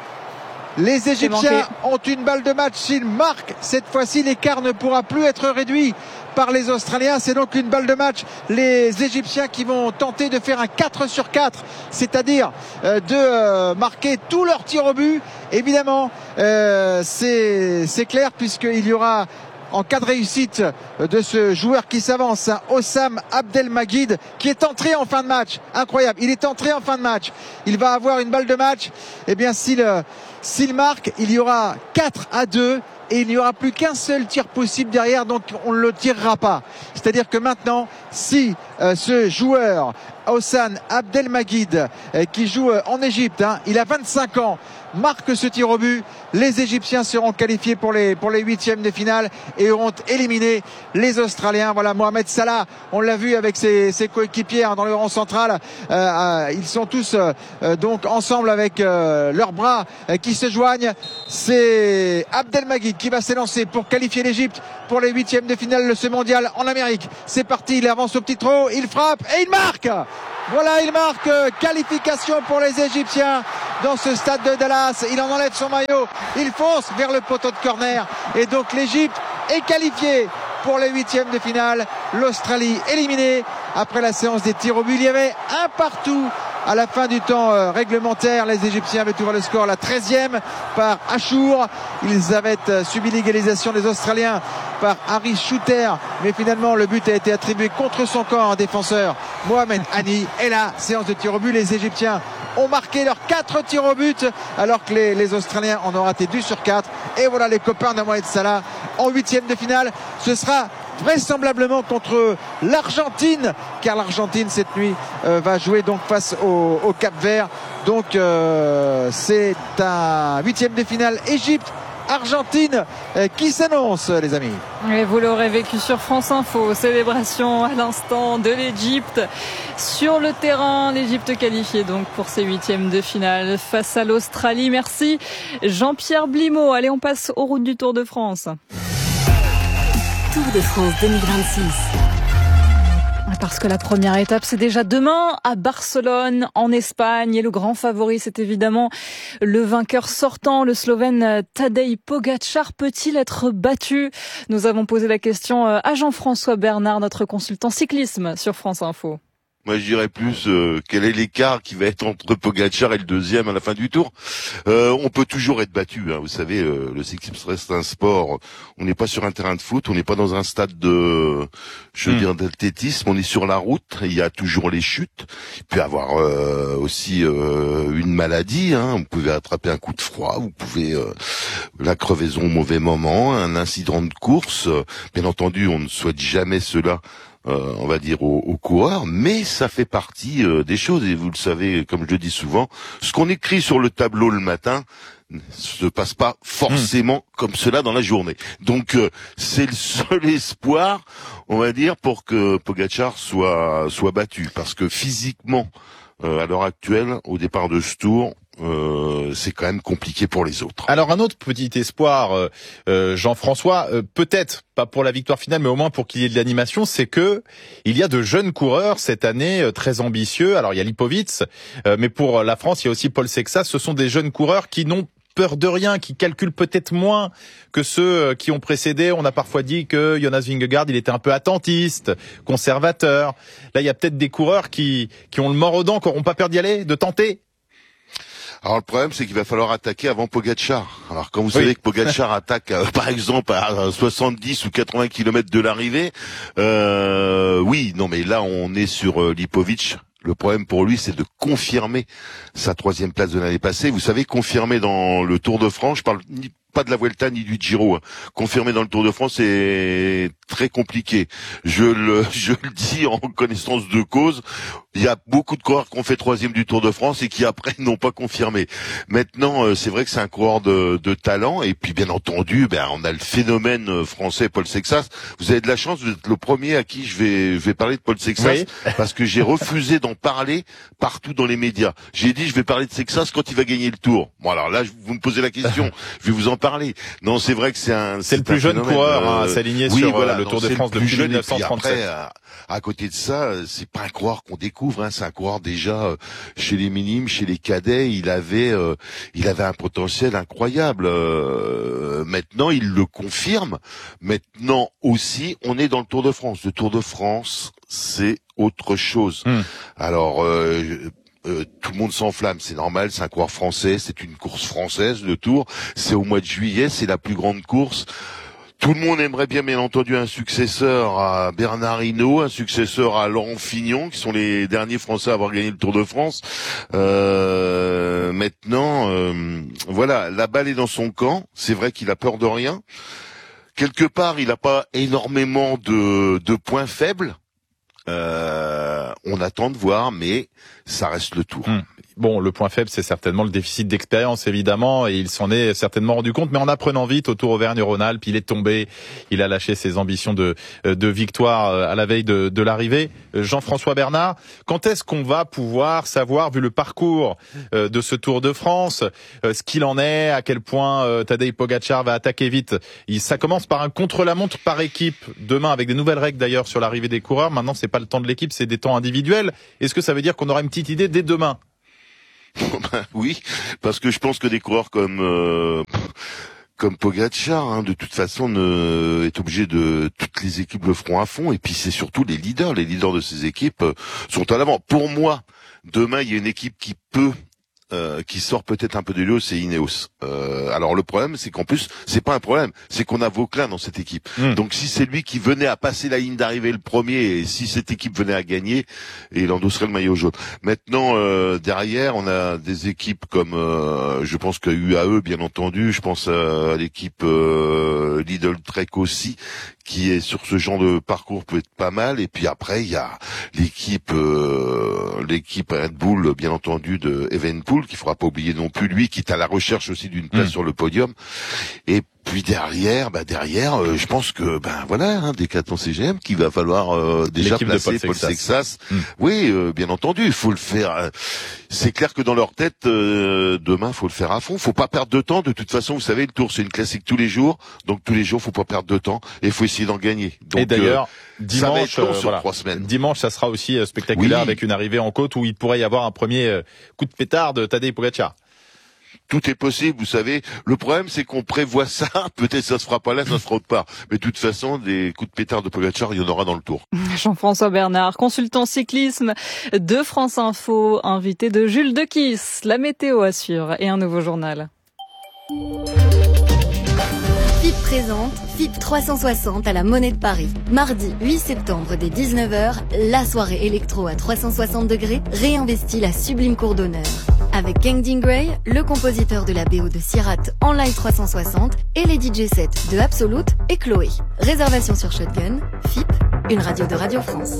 les Égyptiens ont une balle de match. S'ils marquent cette fois-ci, l'écart ne pourra plus être réduit par les Australiens. C'est donc une balle de match. Les Égyptiens qui vont tenter de faire un 4 sur 4, c'est-à-dire de marquer tous leurs tirs au but. Évidemment, c'est clair, puisqu'il y aura, en cas de réussite de ce joueur qui s'avance, Hossam Abdelmajid, qui est entré en fin de match. Incroyable, il est entré en fin de match. Il va avoir une balle de match. Eh bien, s'il marque, il y aura 4-2 et il n'y aura plus qu'un seul tir possible derrière, donc on ne le tirera pas. C'est-à-dire que maintenant, si ce joueur, Hossam Abdelmajid, qui joue en Égypte, il a 25 ans, marque ce tir au but, les Égyptiens seront qualifiés pour les huitièmes de finale et auront éliminé les Australiens. Voilà, Mohamed Salah, on l'a vu avec ses coéquipiers dans le rang central, ils sont tous donc ensemble avec leurs bras qui se joignent. C'est Abdelmajid qui va s'élancer pour qualifier l'Égypte pour les huitièmes de finale de ce mondial en Amérique. C'est parti, il avance au petit trot, il frappe et il marque. Voilà, il marque, qualification pour les Égyptiens dans ce stade de Dallas. Il en enlève son maillot, il fonce vers le poteau de corner et donc l'Égypte est qualifiée pour les huitièmes de finale. L'Australie éliminée après la séance des tirs au but. Il y avait un partout à la fin du temps réglementaire. Les Égyptiens avaient ouvert le score à la 13e par Achour. Ils avaient subi l'égalisation des Australiens par Harry Shooter, mais finalement le but a été attribué contre son camp à un défenseur, Mohamed Hani. Et là, séance de tirs au but, les Égyptiens ont marqué leurs 4 tirs au but alors que les Australiens en ont raté 2 sur 4. Et voilà les copains de Mohamed Salah en huitième de finale. Ce sera vraisemblablement contre l'Argentine, car l'Argentine cette nuit va jouer donc face au Cap-Vert. Donc c'est un huitième de finale Égypte-Argentine qui s'annonce, les amis. Et vous l'aurez vécu sur France Info, célébration à l'instant de l'Égypte sur le terrain. L'Égypte qualifiée donc pour ces huitièmes de finale face à l'Australie. Merci Jean-Pierre Blimaud. Allez, on passe aux routes du Tour de France. Tour de France 2026. Parce que la première étape, c'est déjà demain à Barcelone, en Espagne. Et le grand favori, c'est évidemment le vainqueur sortant, le Slovène Tadej Pogačar. Peut-il être battu? Nous avons posé la question à Jean-François Bernard, notre consultant cyclisme sur France Info. Moi, je dirais plus quel est l'écart qui va être entre Pogačar et le deuxième à la fin du tour. On peut toujours être battu, hein. Vous savez, le cyclisme reste un sport. On n'est pas sur un terrain de foot, on n'est pas dans un stade de, je veux dire, d'athlétisme. On est sur la route. Il y a toujours les chutes. Il peut y avoir aussi une maladie. Hein. Vous pouvez attraper un coup de froid. Vous pouvez la crevaison au mauvais moment, un incident de course. Bien entendu, on ne souhaite jamais cela. On va dire aux coureurs, mais ça fait partie des choses, et vous le savez, comme je le dis souvent, ce qu'on écrit sur le tableau le matin ne se passe pas forcément comme cela dans la journée. Donc c'est le seul espoir, on va dire, pour que Pogačar soit battu, parce que physiquement, à l'heure actuelle, au départ de ce tour, c'est quand même compliqué pour les autres. Alors un autre petit espoir, Jean-François, peut-être pas pour la victoire finale, mais au moins pour qu'il y ait de l'animation, c'est que il y a de jeunes coureurs cette année très ambitieux. Alors il y a Lipovic, mais pour la France, il y a aussi Paul Sexas. Ce sont des jeunes coureurs qui n'ont peur de rien, qui calculent peut-être moins que ceux qui ont précédé. On a parfois dit que Jonas Vingegaard, il était un peu attentiste, conservateur. Là, il y a peut-être des coureurs qui ont le mort aux dents, qui n'auront pas peur d'y aller, de tenter. Alors le problème, c'est qu'il va falloir attaquer avant Pogačar. Alors quand vous savez que Pogačar attaque par exemple à 70 ou 80 km de l'arrivée, oui, non mais là on est sur Lipovic. Le problème pour lui, c'est de confirmer sa 3e place de l'année passée. Vous savez, confirmer dans le Tour de France, je parle pas de la Vuelta ni du Giro, hein. Confirmer dans le Tour de France, c'est très compliqué. Je le dis en connaissance de cause. Il y a beaucoup de coureurs qui ont fait 3e du Tour de France et qui après n'ont pas confirmé. Maintenant, c'est vrai que c'est un coureur de talent, et puis bien entendu, on a le phénomène français Paul Sexas. Vous avez de la chance, vous êtes le premier à qui je vais parler de Paul Sexas, oui. Parce que j'ai refusé d'en parler partout dans les médias. J'ai dit je vais parler de Sexas quand il va gagner le Tour. Bon alors là, vous me posez la question, je vais vous en parler. Non, c'est vrai que c'est le plus jeune coureur à s'aligner sur le Tour de France depuis 1937. Après, à côté de ça, c'est pas un coureur qu'on découvre, hein, c'est un coureur déjà chez les minimes, chez les cadets, il avait un potentiel incroyable. Maintenant, il le confirme. Maintenant aussi, on est dans le Tour de France. Le Tour de France, c'est autre chose. Alors tout le monde s'enflamme, c'est normal, c'est un coureur français, c'est une course française, le Tour, c'est au mois de juillet, c'est la plus grande course. Tout le monde aimerait bien entendu un successeur à Bernard Hinault, un successeur à Laurent Fignon, qui sont les derniers Français à avoir gagné le Tour de France. Maintenant, voilà, la balle est dans son camp, c'est vrai qu'il a peur de rien. Quelque part, il n'a pas énormément de points faibles. On attend de voir, mais ça reste le Tour. Bon, le point faible, c'est certainement le déficit d'expérience, évidemment, et il s'en est certainement rendu compte, mais en apprenant vite au Tour Auvergne-Rhône-Alpes, il est tombé, il a lâché ses ambitions de victoire à la veille de l'arrivée. Jean-François Bernard, quand est-ce qu'on va pouvoir savoir, vu le parcours de ce Tour de France, ce qu'il en est, à quel point Tadej Pogačar va attaquer vite? Ça commence par un contre-la-montre par équipe, demain, avec des nouvelles règles d'ailleurs sur l'arrivée des coureurs. Maintenant, c'est pas le temps de l'équipe, c'est des temps individuels. Est-ce que ça veut dire qu'on aura une petite idée dès demain? Oui, parce que je pense que des coureurs comme Pogačar, de toute façon, est obligé de, toutes les équipes le feront à fond, et puis c'est surtout les leaders de ces équipes sont à l'avant. Pour moi, demain, il y a une équipe qui sort peut-être un peu de l'eau, c'est Ineos. Alors le problème, c'est qu'en plus, c'est pas un problème, c'est qu'on a Vauclin dans cette équipe. Donc si c'est lui qui venait à passer la ligne d'arrivée le premier, et si cette équipe venait à gagner, il endosserait le maillot jaune. Maintenant, derrière, on a des équipes comme, je pense que UAE, bien entendu, je pense à l'équipe Lidl Trek aussi, qui est sur ce genre de parcours peut être pas mal. Et puis après, il y a l'équipe Red Bull, bien entendu, de Evenepoel, qu'il faudra pas oublier non plus, lui, qui est à la recherche aussi d'une place sur le podium. Et puis derrière, je pense que, Decathlon CGM, qu'il va falloir déjà placer Paul Sexas. Oui, bien entendu, il faut le faire. C'est clair que dans leur tête, demain, faut le faire à fond. Faut pas perdre de temps. De toute façon, vous savez, le Tour, c'est une classique tous les jours. Donc tous les jours, faut pas perdre de temps et il faut essayer d'en gagner. Donc, et d'ailleurs, dimanche, ça va être long sur 3 semaines. Dimanche, ça sera aussi spectaculaire avec une arrivée en côte où il pourrait y avoir un premier coup de pétard de Tadej Pogačar. Tout est possible, vous savez. Le problème, c'est qu'on prévoit ça. Peut-être ça se fera pas là, ça se fera pas. Mais de toute façon, des coups de pétard de Pogačar, il y en aura dans le Tour. Jean-François Bernard, consultant cyclisme de France Info, invité de Jules Dequisse. La météo assure et un nouveau journal. FIP présente FIP 360 à la Monnaie de Paris. Mardi 8 septembre dès 19h, la soirée électro à 360 degrés réinvestit la sublime cour d'honneur. Avec Kangding Gray, le compositeur de la BO de Sierrat en live 360 et les DJ sets de Absolute et Chloé. Réservation sur Shotgun, FIP, une radio de Radio France.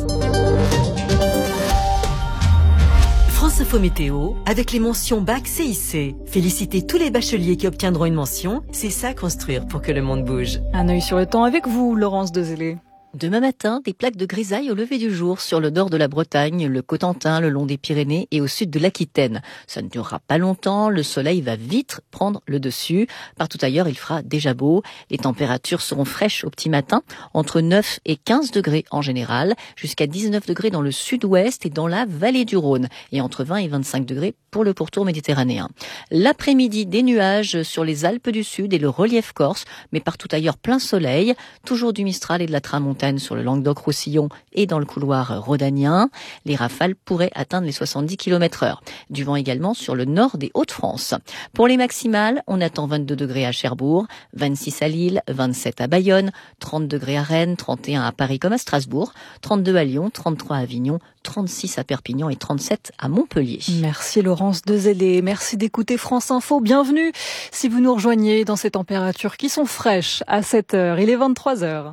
France Info Météo, avec les mentions BAC CIC. Félicitez tous les bacheliers qui obtiendront une mention, c'est ça construire pour que le monde bouge. Un œil sur le temps avec vous, Laurence Dezélé. Demain matin, des plaques de grisaille au lever du jour sur le nord de la Bretagne, le Cotentin, le long des Pyrénées et au sud de l'Aquitaine. Ça ne durera pas longtemps, le soleil va vite prendre le dessus. Partout ailleurs, il fera déjà beau. Les températures seront fraîches au petit matin, entre 9 et 15 degrés en général, jusqu'à 19 degrés dans le sud-ouest et dans la vallée du Rhône, et entre 20 et 25 degrés pour le pourtour méditerranéen. L'après-midi, des nuages sur les Alpes du Sud et le relief corse, mais partout ailleurs plein soleil, toujours du Mistral et de la Tramontane sur le Languedoc-Roussillon et dans le couloir rhodanien. Les rafales pourraient atteindre les 70 km/h. Du vent également sur le nord des Hauts-de-France. Pour les maximales, on attend 22 degrés à Cherbourg, 26 à Lille, 27 à Bayonne, 30 degrés à Rennes, 31 à Paris comme à Strasbourg, 32 à Lyon, 33 à Avignon, 36 à Perpignan et 37 à Montpellier. Merci Laurence Dezélé, merci d'écouter France Info. Bienvenue si vous nous rejoignez dans ces températures qui sont fraîches à 7h. Il est 23h.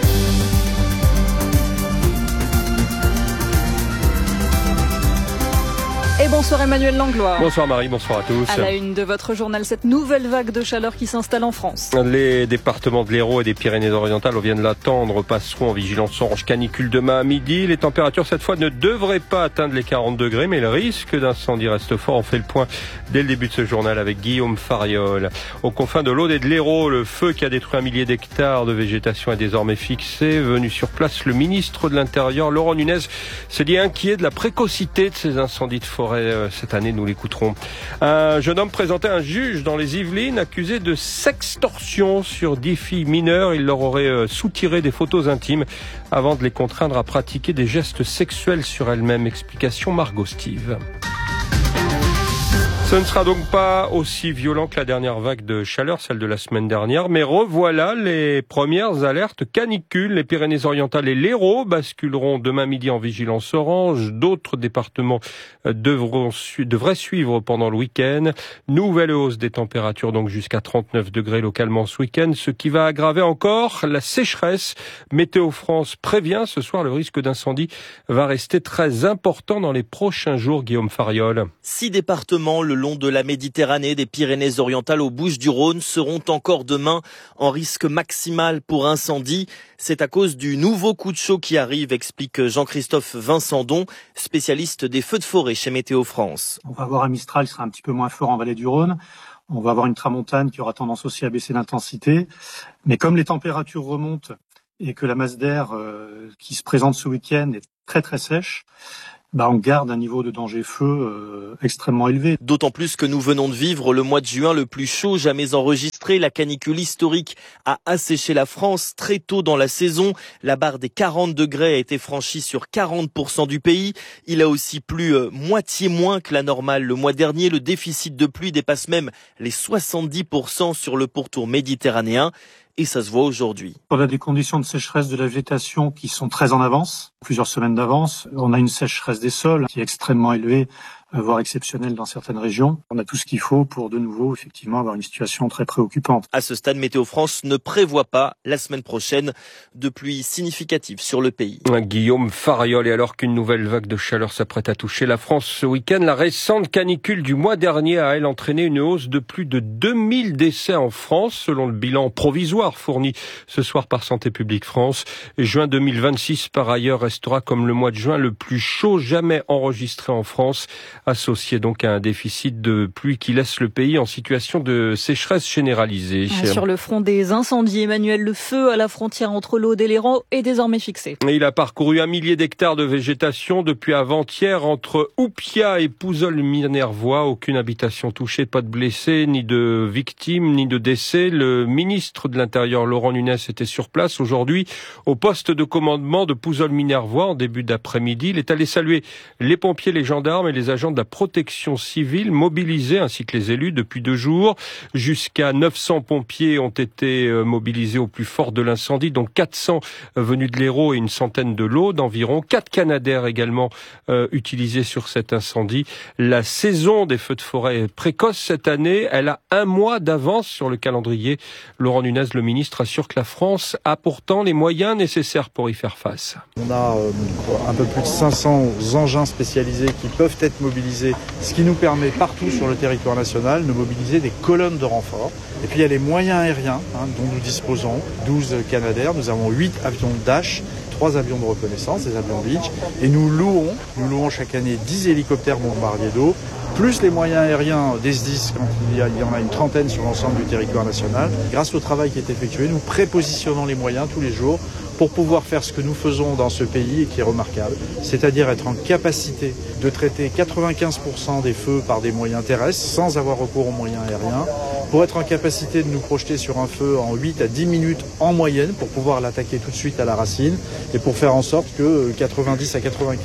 Et bonsoir Emmanuel Langlois. Bonsoir Marie, bonsoir à tous. À la une de votre journal, cette nouvelle vague de chaleur qui s'installe en France. Les départements de l'Hérault et des Pyrénées-Orientales, on vient de l'attendre, passeront en vigilance orange canicule demain à midi. Les températures cette fois ne devraient pas atteindre les 40 degrés, mais le risque d'incendie reste fort. On fait le point dès le début de ce journal avec Guillaume Fariol. Aux confins de l'Aude et de l'Hérault, le feu qui a détruit 1 millier d'hectares de végétation est désormais fixé. Venu sur place, le ministre de l'Intérieur, Laurent Nunez, se dit inquiet de la précocité de ces incendies de forêt. Cette année, nous l'écouterons. Un jeune homme présenté à un juge dans les Yvelines accusé de sextorsion sur 10 filles mineures. Il leur aurait soutiré des photos intimes avant de les contraindre à pratiquer des gestes sexuels sur elles-mêmes. Explication Margot Steve. Ce ne sera donc pas aussi violent que la dernière vague de chaleur, celle de la semaine dernière, mais revoilà les premières alertes canicules. Les Pyrénées-Orientales et l'Hérault basculeront demain midi en vigilance orange. D'autres départements devraient suivre pendant le week-end. Nouvelle hausse des températures, donc jusqu'à 39 degrés localement ce week-end, ce qui va aggraver encore la sécheresse. Météo France prévient, ce soir, le risque d'incendie va rester très important dans les prochains jours. Guillaume Fariol. 6 départements le long de la Méditerranée, des Pyrénées-Orientales aux Bouches-du-Rhône, seront encore demain en risque maximal pour incendie. C'est à cause du nouveau coup de chaud qui arrive, explique Jean-Christophe Vincendon, spécialiste des feux de forêt chez Météo France. On va avoir un Mistral qui sera un petit peu moins fort en vallée du Rhône. On va avoir une tramontane qui aura tendance aussi à baisser d'intensité. Mais comme les températures remontent et que la masse d'air qui se présente ce week-end est très très sèche, on garde un niveau de danger feu extrêmement élevé. D'autant plus que nous venons de vivre le mois de juin le plus chaud jamais enregistré. La canicule historique a asséché la France très tôt dans la saison. La barre des 40 degrés a été franchie sur 40% du pays. Il a aussi plu moitié moins que la normale le mois dernier. Le déficit de pluie dépasse même les 70% sur le pourtour méditerranéen. Et ça se voit aujourd'hui. On a des conditions de sécheresse de la végétation qui sont très en avance, plusieurs semaines d'avance. On a une sécheresse des sols qui est extrêmement élevée, voire exceptionnelle dans certaines régions. On a tout ce qu'il faut pour de nouveau, effectivement, avoir une situation très préoccupante. À ce stade, Météo France ne prévoit pas la semaine prochaine de pluie significative sur le pays. Guillaume Fariol, et alors qu'une nouvelle vague de chaleur s'apprête à toucher la France ce week-end, la récente canicule du mois dernier a, elle, entraîné une hausse de plus de 2000 décès en France, selon le bilan provisoire fourni ce soir par Santé publique France. Et juin 2026, par ailleurs, restera comme le mois de juin le plus chaud jamais enregistré en France, associé donc à un déficit de pluie qui laisse le pays en situation de sécheresse généralisée. Sur le front des incendies, Emmanuel, le feu à la frontière entre l'Aude et l'Hérault est désormais fixé. Il a parcouru 1 millier d'hectares de végétation depuis avant-hier entre Oupia et Pouzols-Minervois. Aucune habitation touchée, pas de blessés, ni de victimes, ni de décès. Le ministre de l'Intérieur, Laurent Nunez, était sur place aujourd'hui au poste de commandement de Pouzols-Minervois en début d'après-midi. Il est allé saluer les pompiers, les gendarmes et les agents de la protection civile mobilisés ainsi que les élus depuis 2 jours. Jusqu'à 900 pompiers ont été mobilisés au plus fort de l'incendie, dont 400 venus de l'Hérault et une centaine de l'Aude environ. 4 Canadair également utilisés sur cet incendie. La saison des feux de forêt est précoce cette année. Elle a 1 mois d'avance sur le calendrier. Laurent Nunez, le ministre, assure que la France a pourtant les moyens nécessaires pour y faire face. On a un peu plus de 500 engins spécialisés qui peuvent être mobilisés, ce qui nous permet partout sur le territoire national de mobiliser des colonnes de renfort. Et puis il y a les moyens aériens dont nous disposons, 12 Canadair, nous avons 8 avions Dash, 3 avions de reconnaissance, des avions Beach, et nous louons chaque année 10 hélicoptères bombardiers d'eau, plus les moyens aériens des SDIS, quand il y en a une trentaine sur l'ensemble du territoire national. Grâce au travail qui est effectué, nous prépositionnons les moyens tous les jours pour pouvoir faire ce que nous faisons dans ce pays et qui est remarquable, c'est-à-dire être en capacité de traiter 95% des feux par des moyens terrestres sans avoir recours aux moyens aériens, pour être en capacité de nous projeter sur un feu en 8 à 10 minutes en moyenne pour pouvoir l'attaquer tout de suite à la racine et pour faire en sorte que 90 à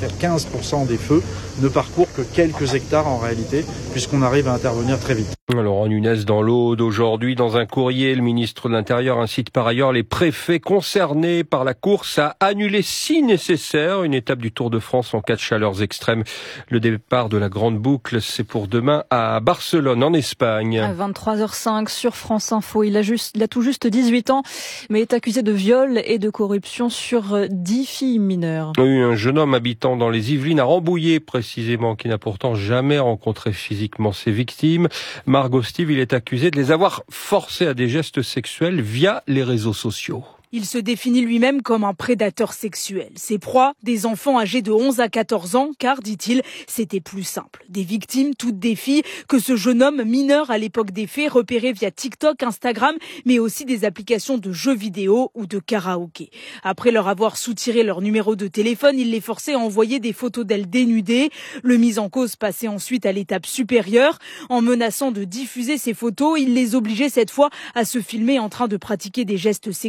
95% des feux ne parcourent que quelques hectares en réalité, puisqu'on arrive à intervenir très vite. Laurent Nunez dans l'Aude aujourd'hui. Dans un courrier, le ministre de l'Intérieur incite par ailleurs les préfets concernés par la course à annuler si nécessaire une étape du Tour de France en cas de chaleurs extrêmes. Le départ de la grande boucle, c'est pour demain à Barcelone, en Espagne. À 23h05 sur France Info. Il a tout juste 18 ans, mais est accusé de viol et de corruption sur 10 filles mineures. Oui, un jeune homme habitant dans les Yvelines, à Rambouillet précisément, qui n'a pourtant jamais rencontré physiquement ses victimes. Margot Steve, il est accusé de les avoir forcés à des gestes sexuels via les réseaux sociaux. Il se définit lui-même comme un prédateur sexuel. Ses proies, des enfants âgés de 11 à 14 ans, car, dit-il, c'était plus simple. Des victimes, toutes des filles, que ce jeune homme mineur à l'époque des faits repérait via TikTok, Instagram, mais aussi des applications de jeux vidéo ou de karaoké. Après leur avoir soutiré leur numéro de téléphone, il les forçait à envoyer des photos d'elles dénudées. Le mis en cause passait ensuite à l'étape supérieure. En menaçant de diffuser ces photos, il les obligeait cette fois à se filmer en train de pratiquer des gestes sexuels sur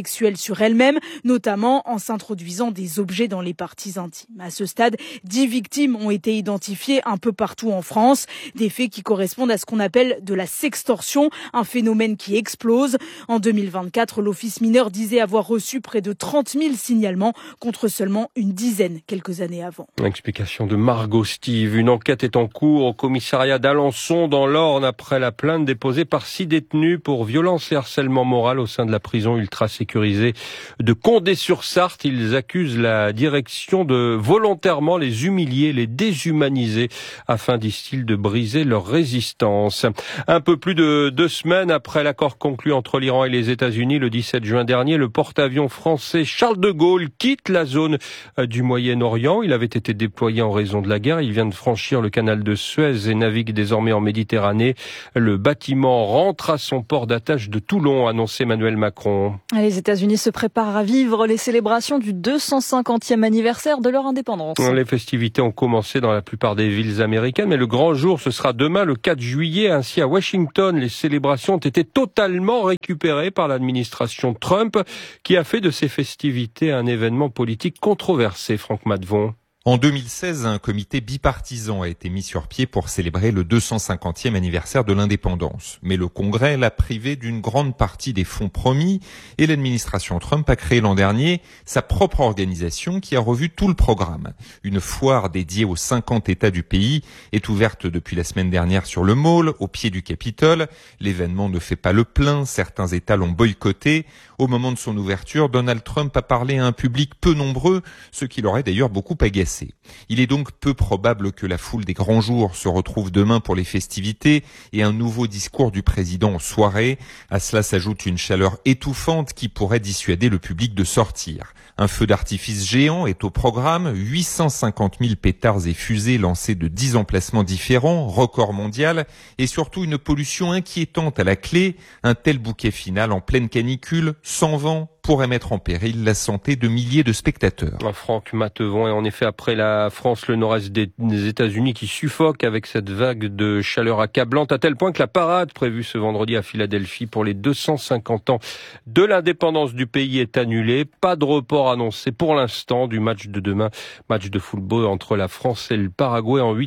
sur elles-mêmes, notamment en s'introduisant des objets dans les parties intimes. À ce stade, 10 victimes ont été identifiées un peu partout en France, des faits qui correspondent à ce qu'on appelle de la sextorsion, un phénomène qui explose. En 2024, l'Office mineur disait avoir reçu près de 30 000 signalements contre seulement une dizaine quelques années avant. Explication de Margot Steve. Une enquête est en cours au commissariat d'Alençon dans l'Orne après la plainte déposée par 6 détenus pour violence et harcèlement moral au sein de la prison ultra sécurisée de Condé-sur-Sarthe. Ils accusent la direction de volontairement les humilier, les déshumaniser afin, disent-ils, de briser leur résistance. Un peu plus de 2 semaines après l'accord conclu entre l'Iran et les États-Unis, le 17 juin dernier, le porte-avions français Charles de Gaulle quitte la zone du Moyen-Orient. Il avait été déployé en raison de la guerre. Il vient de franchir le canal de Suez et navigue désormais en Méditerranée. Le bâtiment rentre à son port d'attache de Toulon, annonce Emmanuel Macron. Les États-Unis se préparent à vivre les célébrations du 250e anniversaire de leur indépendance. Les festivités ont commencé dans la plupart des villes américaines, mais le grand jour, ce sera demain, le 4 juillet. Ainsi, à Washington, les célébrations ont été totalement récupérées par l'administration Trump, qui a fait de ces festivités un événement politique controversé. Franck Matvon. En 2016, un comité bipartisan a été mis sur pied pour célébrer le 250e anniversaire de l'indépendance. Mais le Congrès l'a privé d'une grande partie des fonds promis et l'administration Trump a créé l'an dernier sa propre organisation qui a revu tout le programme. Une foire dédiée aux 50 États du pays est ouverte depuis la semaine dernière sur le Mall, au pied du Capitole. L'événement ne fait pas le plein, certains États l'ont boycotté. Au moment de son ouverture, Donald Trump a parlé à un public peu nombreux, ce qui l'aurait d'ailleurs beaucoup agacé. Il est donc peu probable que la foule des grands jours se retrouve demain pour les festivités et un nouveau discours du président en soirée. À cela s'ajoute une chaleur étouffante qui pourrait dissuader le public de sortir. Un feu d'artifice géant est au programme, 850 000 pétards et fusées lancés de 10 emplacements différents, record mondial, et surtout une pollution inquiétante à la clé. Un tel bouquet final en pleine canicule, sans vent, pourrait mettre en péril la santé de milliers de spectateurs. Franck Mattevon, et en effet, après la France, le nord-est des États-Unis qui suffoque avec cette vague de chaleur accablante, à tel point que la parade prévue ce vendredi à Philadelphie pour les 250 ans de l'indépendance du pays est annulée. Pas de report annoncé pour l'instant du match de demain, match de football entre la France et le Paraguay en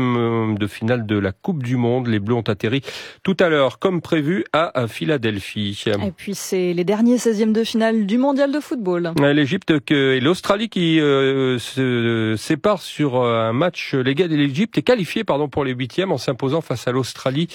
8e de finale de la Coupe du Monde. Les Bleus ont atterri tout à l'heure, comme prévu, à Philadelphie. Et puis c'est les derniers 16e de finale du mondial de football. L'Égypte et l'Australie qui se séparent sur un match. L'Égypte est qualifiée pour les 8e en s'imposant face à l'Australie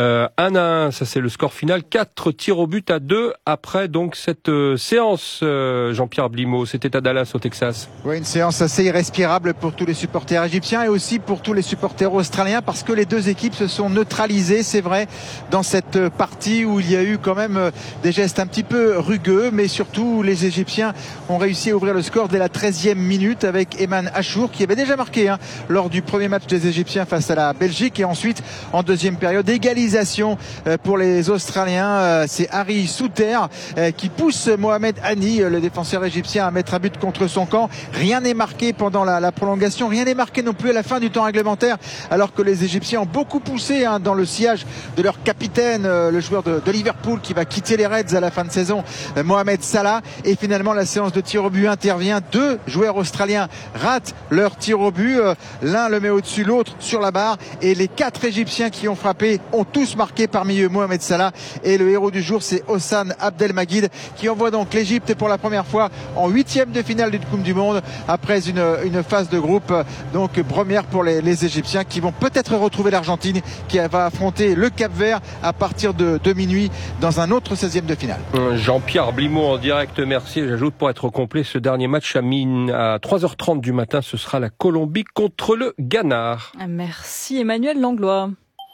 1-1. Ça c'est le score final. 4 tirs au but à 2 après donc cette séance. Jean-Pierre Blimaud, c'était à Dallas au Texas. Oui, une séance assez irrespirable pour tous les supporters égyptiens et aussi pour tous les supporters australiens parce que les deux équipes se sont neutralisées, c'est vrai, dans cette partie où il y a eu quand même des gestes un petit peu rugueux, mais surtout les Égyptiens ont réussi à ouvrir le score dès la 13e minute avec Eman Achour qui avait déjà marqué lors du premier match des Égyptiens face à la Belgique, et ensuite en deuxième période égalisation pour les Australiens. C'est Harry Souter qui pousse Mohamed Hani, le défenseur égyptien, à mettre un but contre son camp. Rien n'est marqué pendant la prolongation, rien n'est marqué non plus à la fin du temps réglementaire, alors que les Égyptiens ont beaucoup poussé dans le sillage de leur capitaine, le joueur de Liverpool qui va quitter les Reds à la fin de saison, Mohamed Salah. Et finalement la séance de tir au but intervient. 2 joueurs australiens ratent leur tir au but, l'un le met au-dessus, l'autre sur la barre, et les 4 Égyptiens qui ont frappé ont tous marqué, parmi eux Mohamed Salah, et le héros du jour c'est Hossan Abdelmajid qui envoie donc l'Égypte pour la première fois en 8e de finale d'une Coupe du Monde après une phase de groupe donc première pour les Égyptiens qui vont peut-être retrouver l'Argentine qui va affronter le Cap-Vert à partir de minuit dans un autre 16e de finale. Jean-Pierre Blimaud en direct, merci. J'ajoute pour être complet ce dernier match à 3h30 du matin, ce sera la Colombie contre le Ghana. Merci Emmanuel Langlois.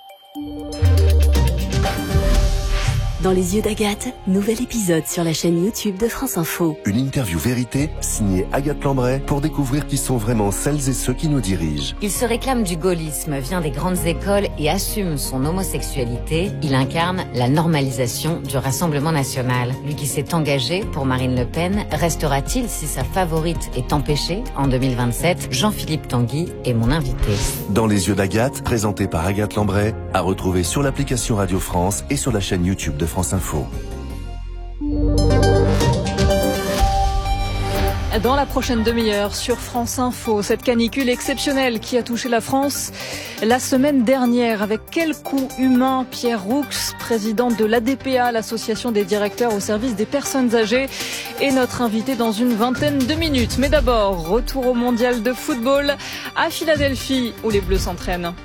Dans les yeux d'Agathe, nouvel épisode sur la chaîne YouTube de France Info. Une interview vérité signée Agathe Lambray pour découvrir qui sont vraiment celles et ceux qui nous dirigent. Il se réclame du gaullisme, vient des grandes écoles et assume son homosexualité. Il incarne la normalisation du Rassemblement national. Lui qui s'est engagé pour Marine Le Pen, restera-t-il si sa favorite est empêchée en 2027? Jean-Philippe Tanguy est mon invité. Dans les yeux d'Agathe, présenté par Agathe Lambray, à retrouver sur l'application Radio France et sur la chaîne YouTube de France Info. dans la prochaine demi-heure sur France Info. Cette canicule exceptionnelle qui a touché la France la semaine dernière. Avec quel coût humain? Pierre Roux, président de l'ADPA, l'association des directeurs au service des personnes âgées, est notre invité dans une vingtaine de minutes. Mais d'abord, retour au mondial de football à Philadelphie où les Bleus s'entraînent.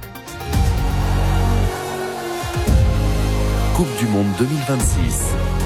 Coupe du Monde 2026.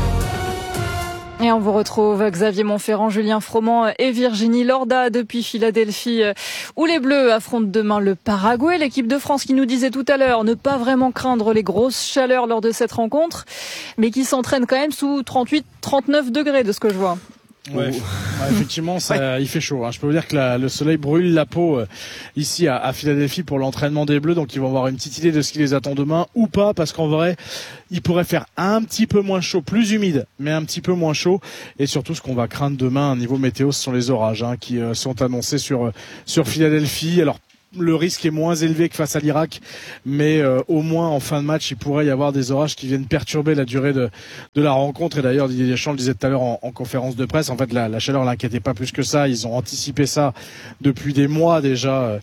Et on vous retrouve Xavier Montferrand, Julien Froment et Virginie Lorda depuis Philadelphie où les Bleus affrontent demain le Paraguay. L'équipe de France qui nous disait tout à l'heure ne pas vraiment craindre les grosses chaleurs lors de cette rencontre, mais qui s'entraîne quand même sous 38-39 degrés de ce que je vois. Ouais, effectivement, il fait chaud. Je peux vous dire que le soleil brûle la peau ici à Philadelphie pour l'entraînement des Bleus, donc ils vont avoir une petite idée de ce qui les attend demain ou pas, parce qu'en vrai, il pourrait faire un petit peu moins chaud, plus humide, mais un petit peu moins chaud. Et surtout, ce qu'on va craindre demain, niveau météo, ce sont les orages qui sont annoncés sur Philadelphie. Alors, le risque est moins élevé que face à l'Irak, mais au moins en fin de match, il pourrait y avoir des orages qui viennent perturber la durée de la rencontre. Et d'ailleurs, Didier Deschamps le disait tout à l'heure en conférence de presse, en fait, la chaleur l'inquiétait pas plus que ça. Ils ont anticipé ça depuis des mois déjà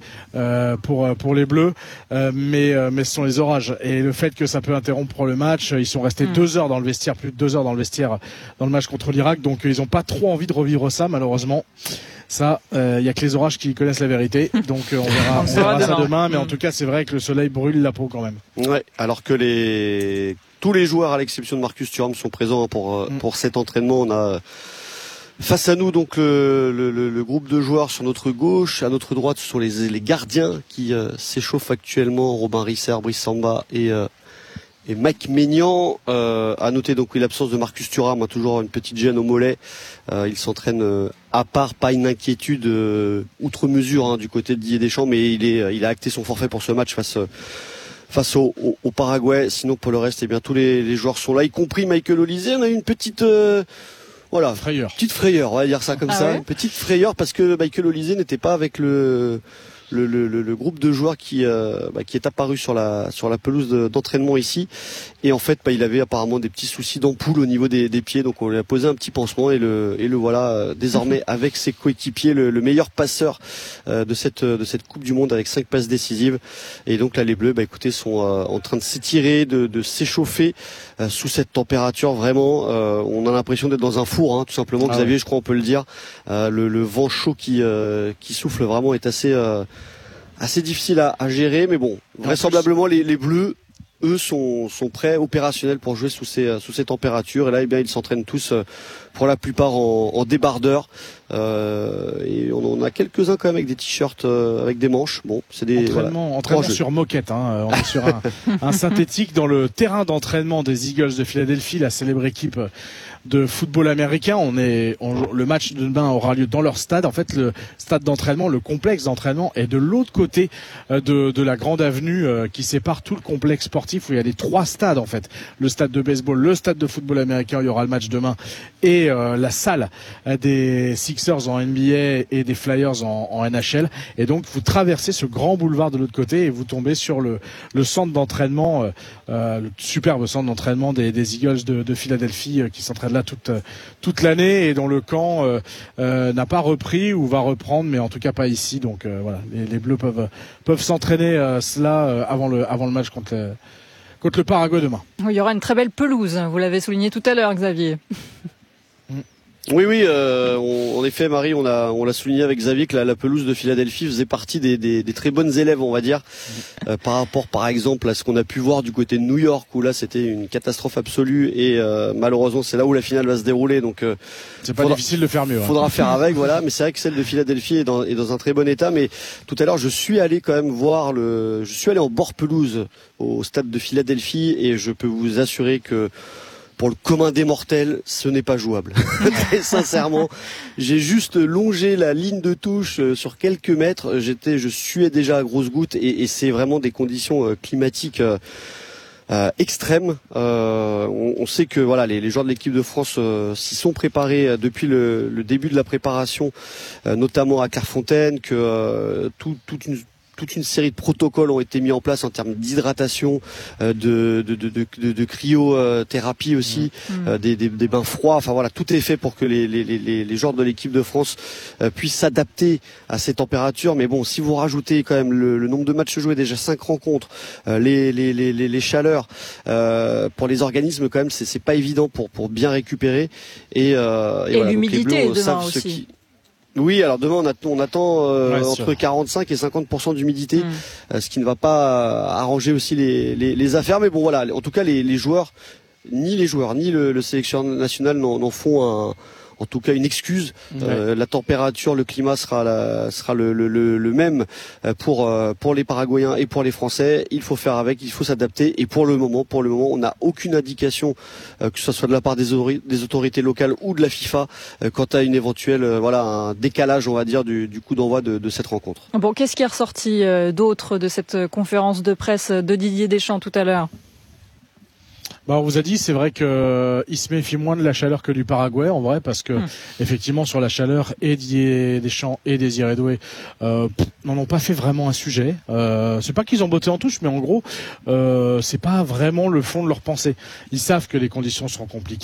pour les Bleus, mais ce sont les orages. Et le fait que ça peut interrompre le match, ils sont restés 2 heures dans le vestiaire, plus de 2 heures dans le vestiaire dans le match contre l'Irak, donc ils n'ont pas trop envie de revivre ça, malheureusement. Ça, il y a que les orages qui connaissent la vérité, donc on verra ça demain. Mais en tout cas, c'est vrai que le soleil brûle la peau quand même. Ouais, alors que tous les joueurs, à l'exception de Marcus Thuram, sont présents pour cet entraînement. On a face à nous donc le groupe de joueurs sur notre gauche, à notre droite, ce sont les gardiens qui s'échauffent actuellement. Robin Risser, Brice Samba et Mike Maignan. À noter donc l'absence de Marcus Thuram, toujours une petite gêne au mollet. Il s'entraîne à part, pas une inquiétude outre mesure du côté de Didier Deschamps, mais il a acté son forfait pour ce match face au Paraguay. Sinon pour le reste, tous les joueurs sont là, y compris Michael Olise. On a eu une petite frayeur. Petite frayeur, on va dire ça comme ça. Ouais. Une petite frayeur parce que Michael Olise n'était pas avec le groupe de joueurs qui est apparu sur la pelouse d'entraînement ici, et en fait il avait apparemment des petits soucis d'ampoule au niveau des pieds, donc on lui a posé un petit pansement et le voilà désormais avec ses coéquipiers le meilleur passeur de cette Coupe du Monde avec 5 passes décisives. Et donc là les Bleus sont en train de s'étirer, de s'échauffer sous cette température. Vraiment on a l'impression d'être dans un four, tout simplement. Xavier, je crois on peut le dire. Le vent chaud qui souffle vraiment est assez difficile à gérer, mais bon, vraisemblablement les Bleus, eux, sont prêts, opérationnels pour jouer sous ces températures. Et là, ils s'entraînent tous, pour la plupart en débardeur. Et on a quelques-uns quand même avec des t-shirts avec des manches. Bon, c'est des entraînement sur moquette. On est sur un synthétique dans le terrain d'entraînement des Eagles de Philadelphie, la célèbre équipe de football américain. Le match de demain aura lieu dans leur stade. En fait, le stade d'entraînement, le complexe d'entraînement est de l'autre côté de la grande avenue qui sépare tout le complexe sportif où il y a les 3 stades en fait. Le stade de baseball, le stade de football américain, il y aura le match demain, et la salle des Sixers en NBA et des Flyers en NHL. Et donc vous traversez ce grand boulevard de l'autre côté et vous tombez sur le centre d'entraînement, le superbe centre d'entraînement des Eagles de Philadelphie qui s'entraîne là toute l'année, et dont le camp n'a pas repris ou va reprendre, mais en tout cas pas ici. Donc voilà, les Bleus peuvent s'entraîner avant le match contre le Paraguay demain. Il y aura une très belle pelouse, vous l'avez souligné tout à l'heure, Xavier. Oui, en effet, Marie, on l'a souligné avec Xavier que la pelouse de Philadelphie faisait partie des très bonnes élèves, on va dire, par rapport, par exemple, à ce qu'on a pu voir du côté de New York, où là c'était une catastrophe absolue, et malheureusement c'est là où la finale va se dérouler, donc c'est pas difficile de faire mieux. Faudra faire avec, voilà. Mais c'est vrai que celle de Philadelphie est dans un très bon état. Mais tout à l'heure, je suis allé quand même je suis allé en bord pelouse au stade de Philadelphie, et je peux vous assurer que pour le commun des mortels, ce n'est pas jouable. Très sincèrement, j'ai juste longé la ligne de touche sur quelques mètres. Je suais déjà à grosses gouttes, et c'est vraiment des conditions climatiques extrêmes. On sait que voilà, les joueurs de l'équipe de France s'y sont préparés depuis le début de la préparation, notamment à Clairefontaine, que toute toute une série de protocoles ont été mis en place en termes d'hydratation, de cryothérapie aussi, des bains froids. Enfin voilà, tout est fait pour que les joueurs de l'équipe de France puissent s'adapter à ces températures. Mais bon, si vous rajoutez quand même le nombre de matchs joués, déjà 5 rencontres, les chaleurs, pour les organismes quand même, c'est pas évident pour bien récupérer. Et voilà, l'humidité demain aussi. Oui, alors demain on attend entre 45 et 50% d'humidité, ce qui ne va pas arranger aussi les affaires. Mais bon voilà, en tout cas les joueurs, ni le sélectionneur national n'en font en tout cas une excuse. La température, le climat sera le même pour les Paraguayens et pour les Français. Il faut faire avec, il faut s'adapter. Et pour le moment, on n'a aucune indication, que ce soit de la part des autorités locales ou de la FIFA, quant à une éventuelle, un décalage, on va dire, du coup d'envoi de cette rencontre. Bon, qu'est-ce qui est ressorti d'autre de cette conférence de presse de Didier Deschamps tout à l'heure? On vous a dit, c'est vrai que il se méfie moins de la chaleur que du Paraguay, en vrai, parce que effectivement sur la chaleur, et Didier Deschamps et Désiré Doué n'en ont pas fait vraiment un sujet. C'est pas qu'ils ont botté en touche, mais en gros, c'est pas vraiment le fond de leur pensée. Ils savent que les conditions seront compliquées.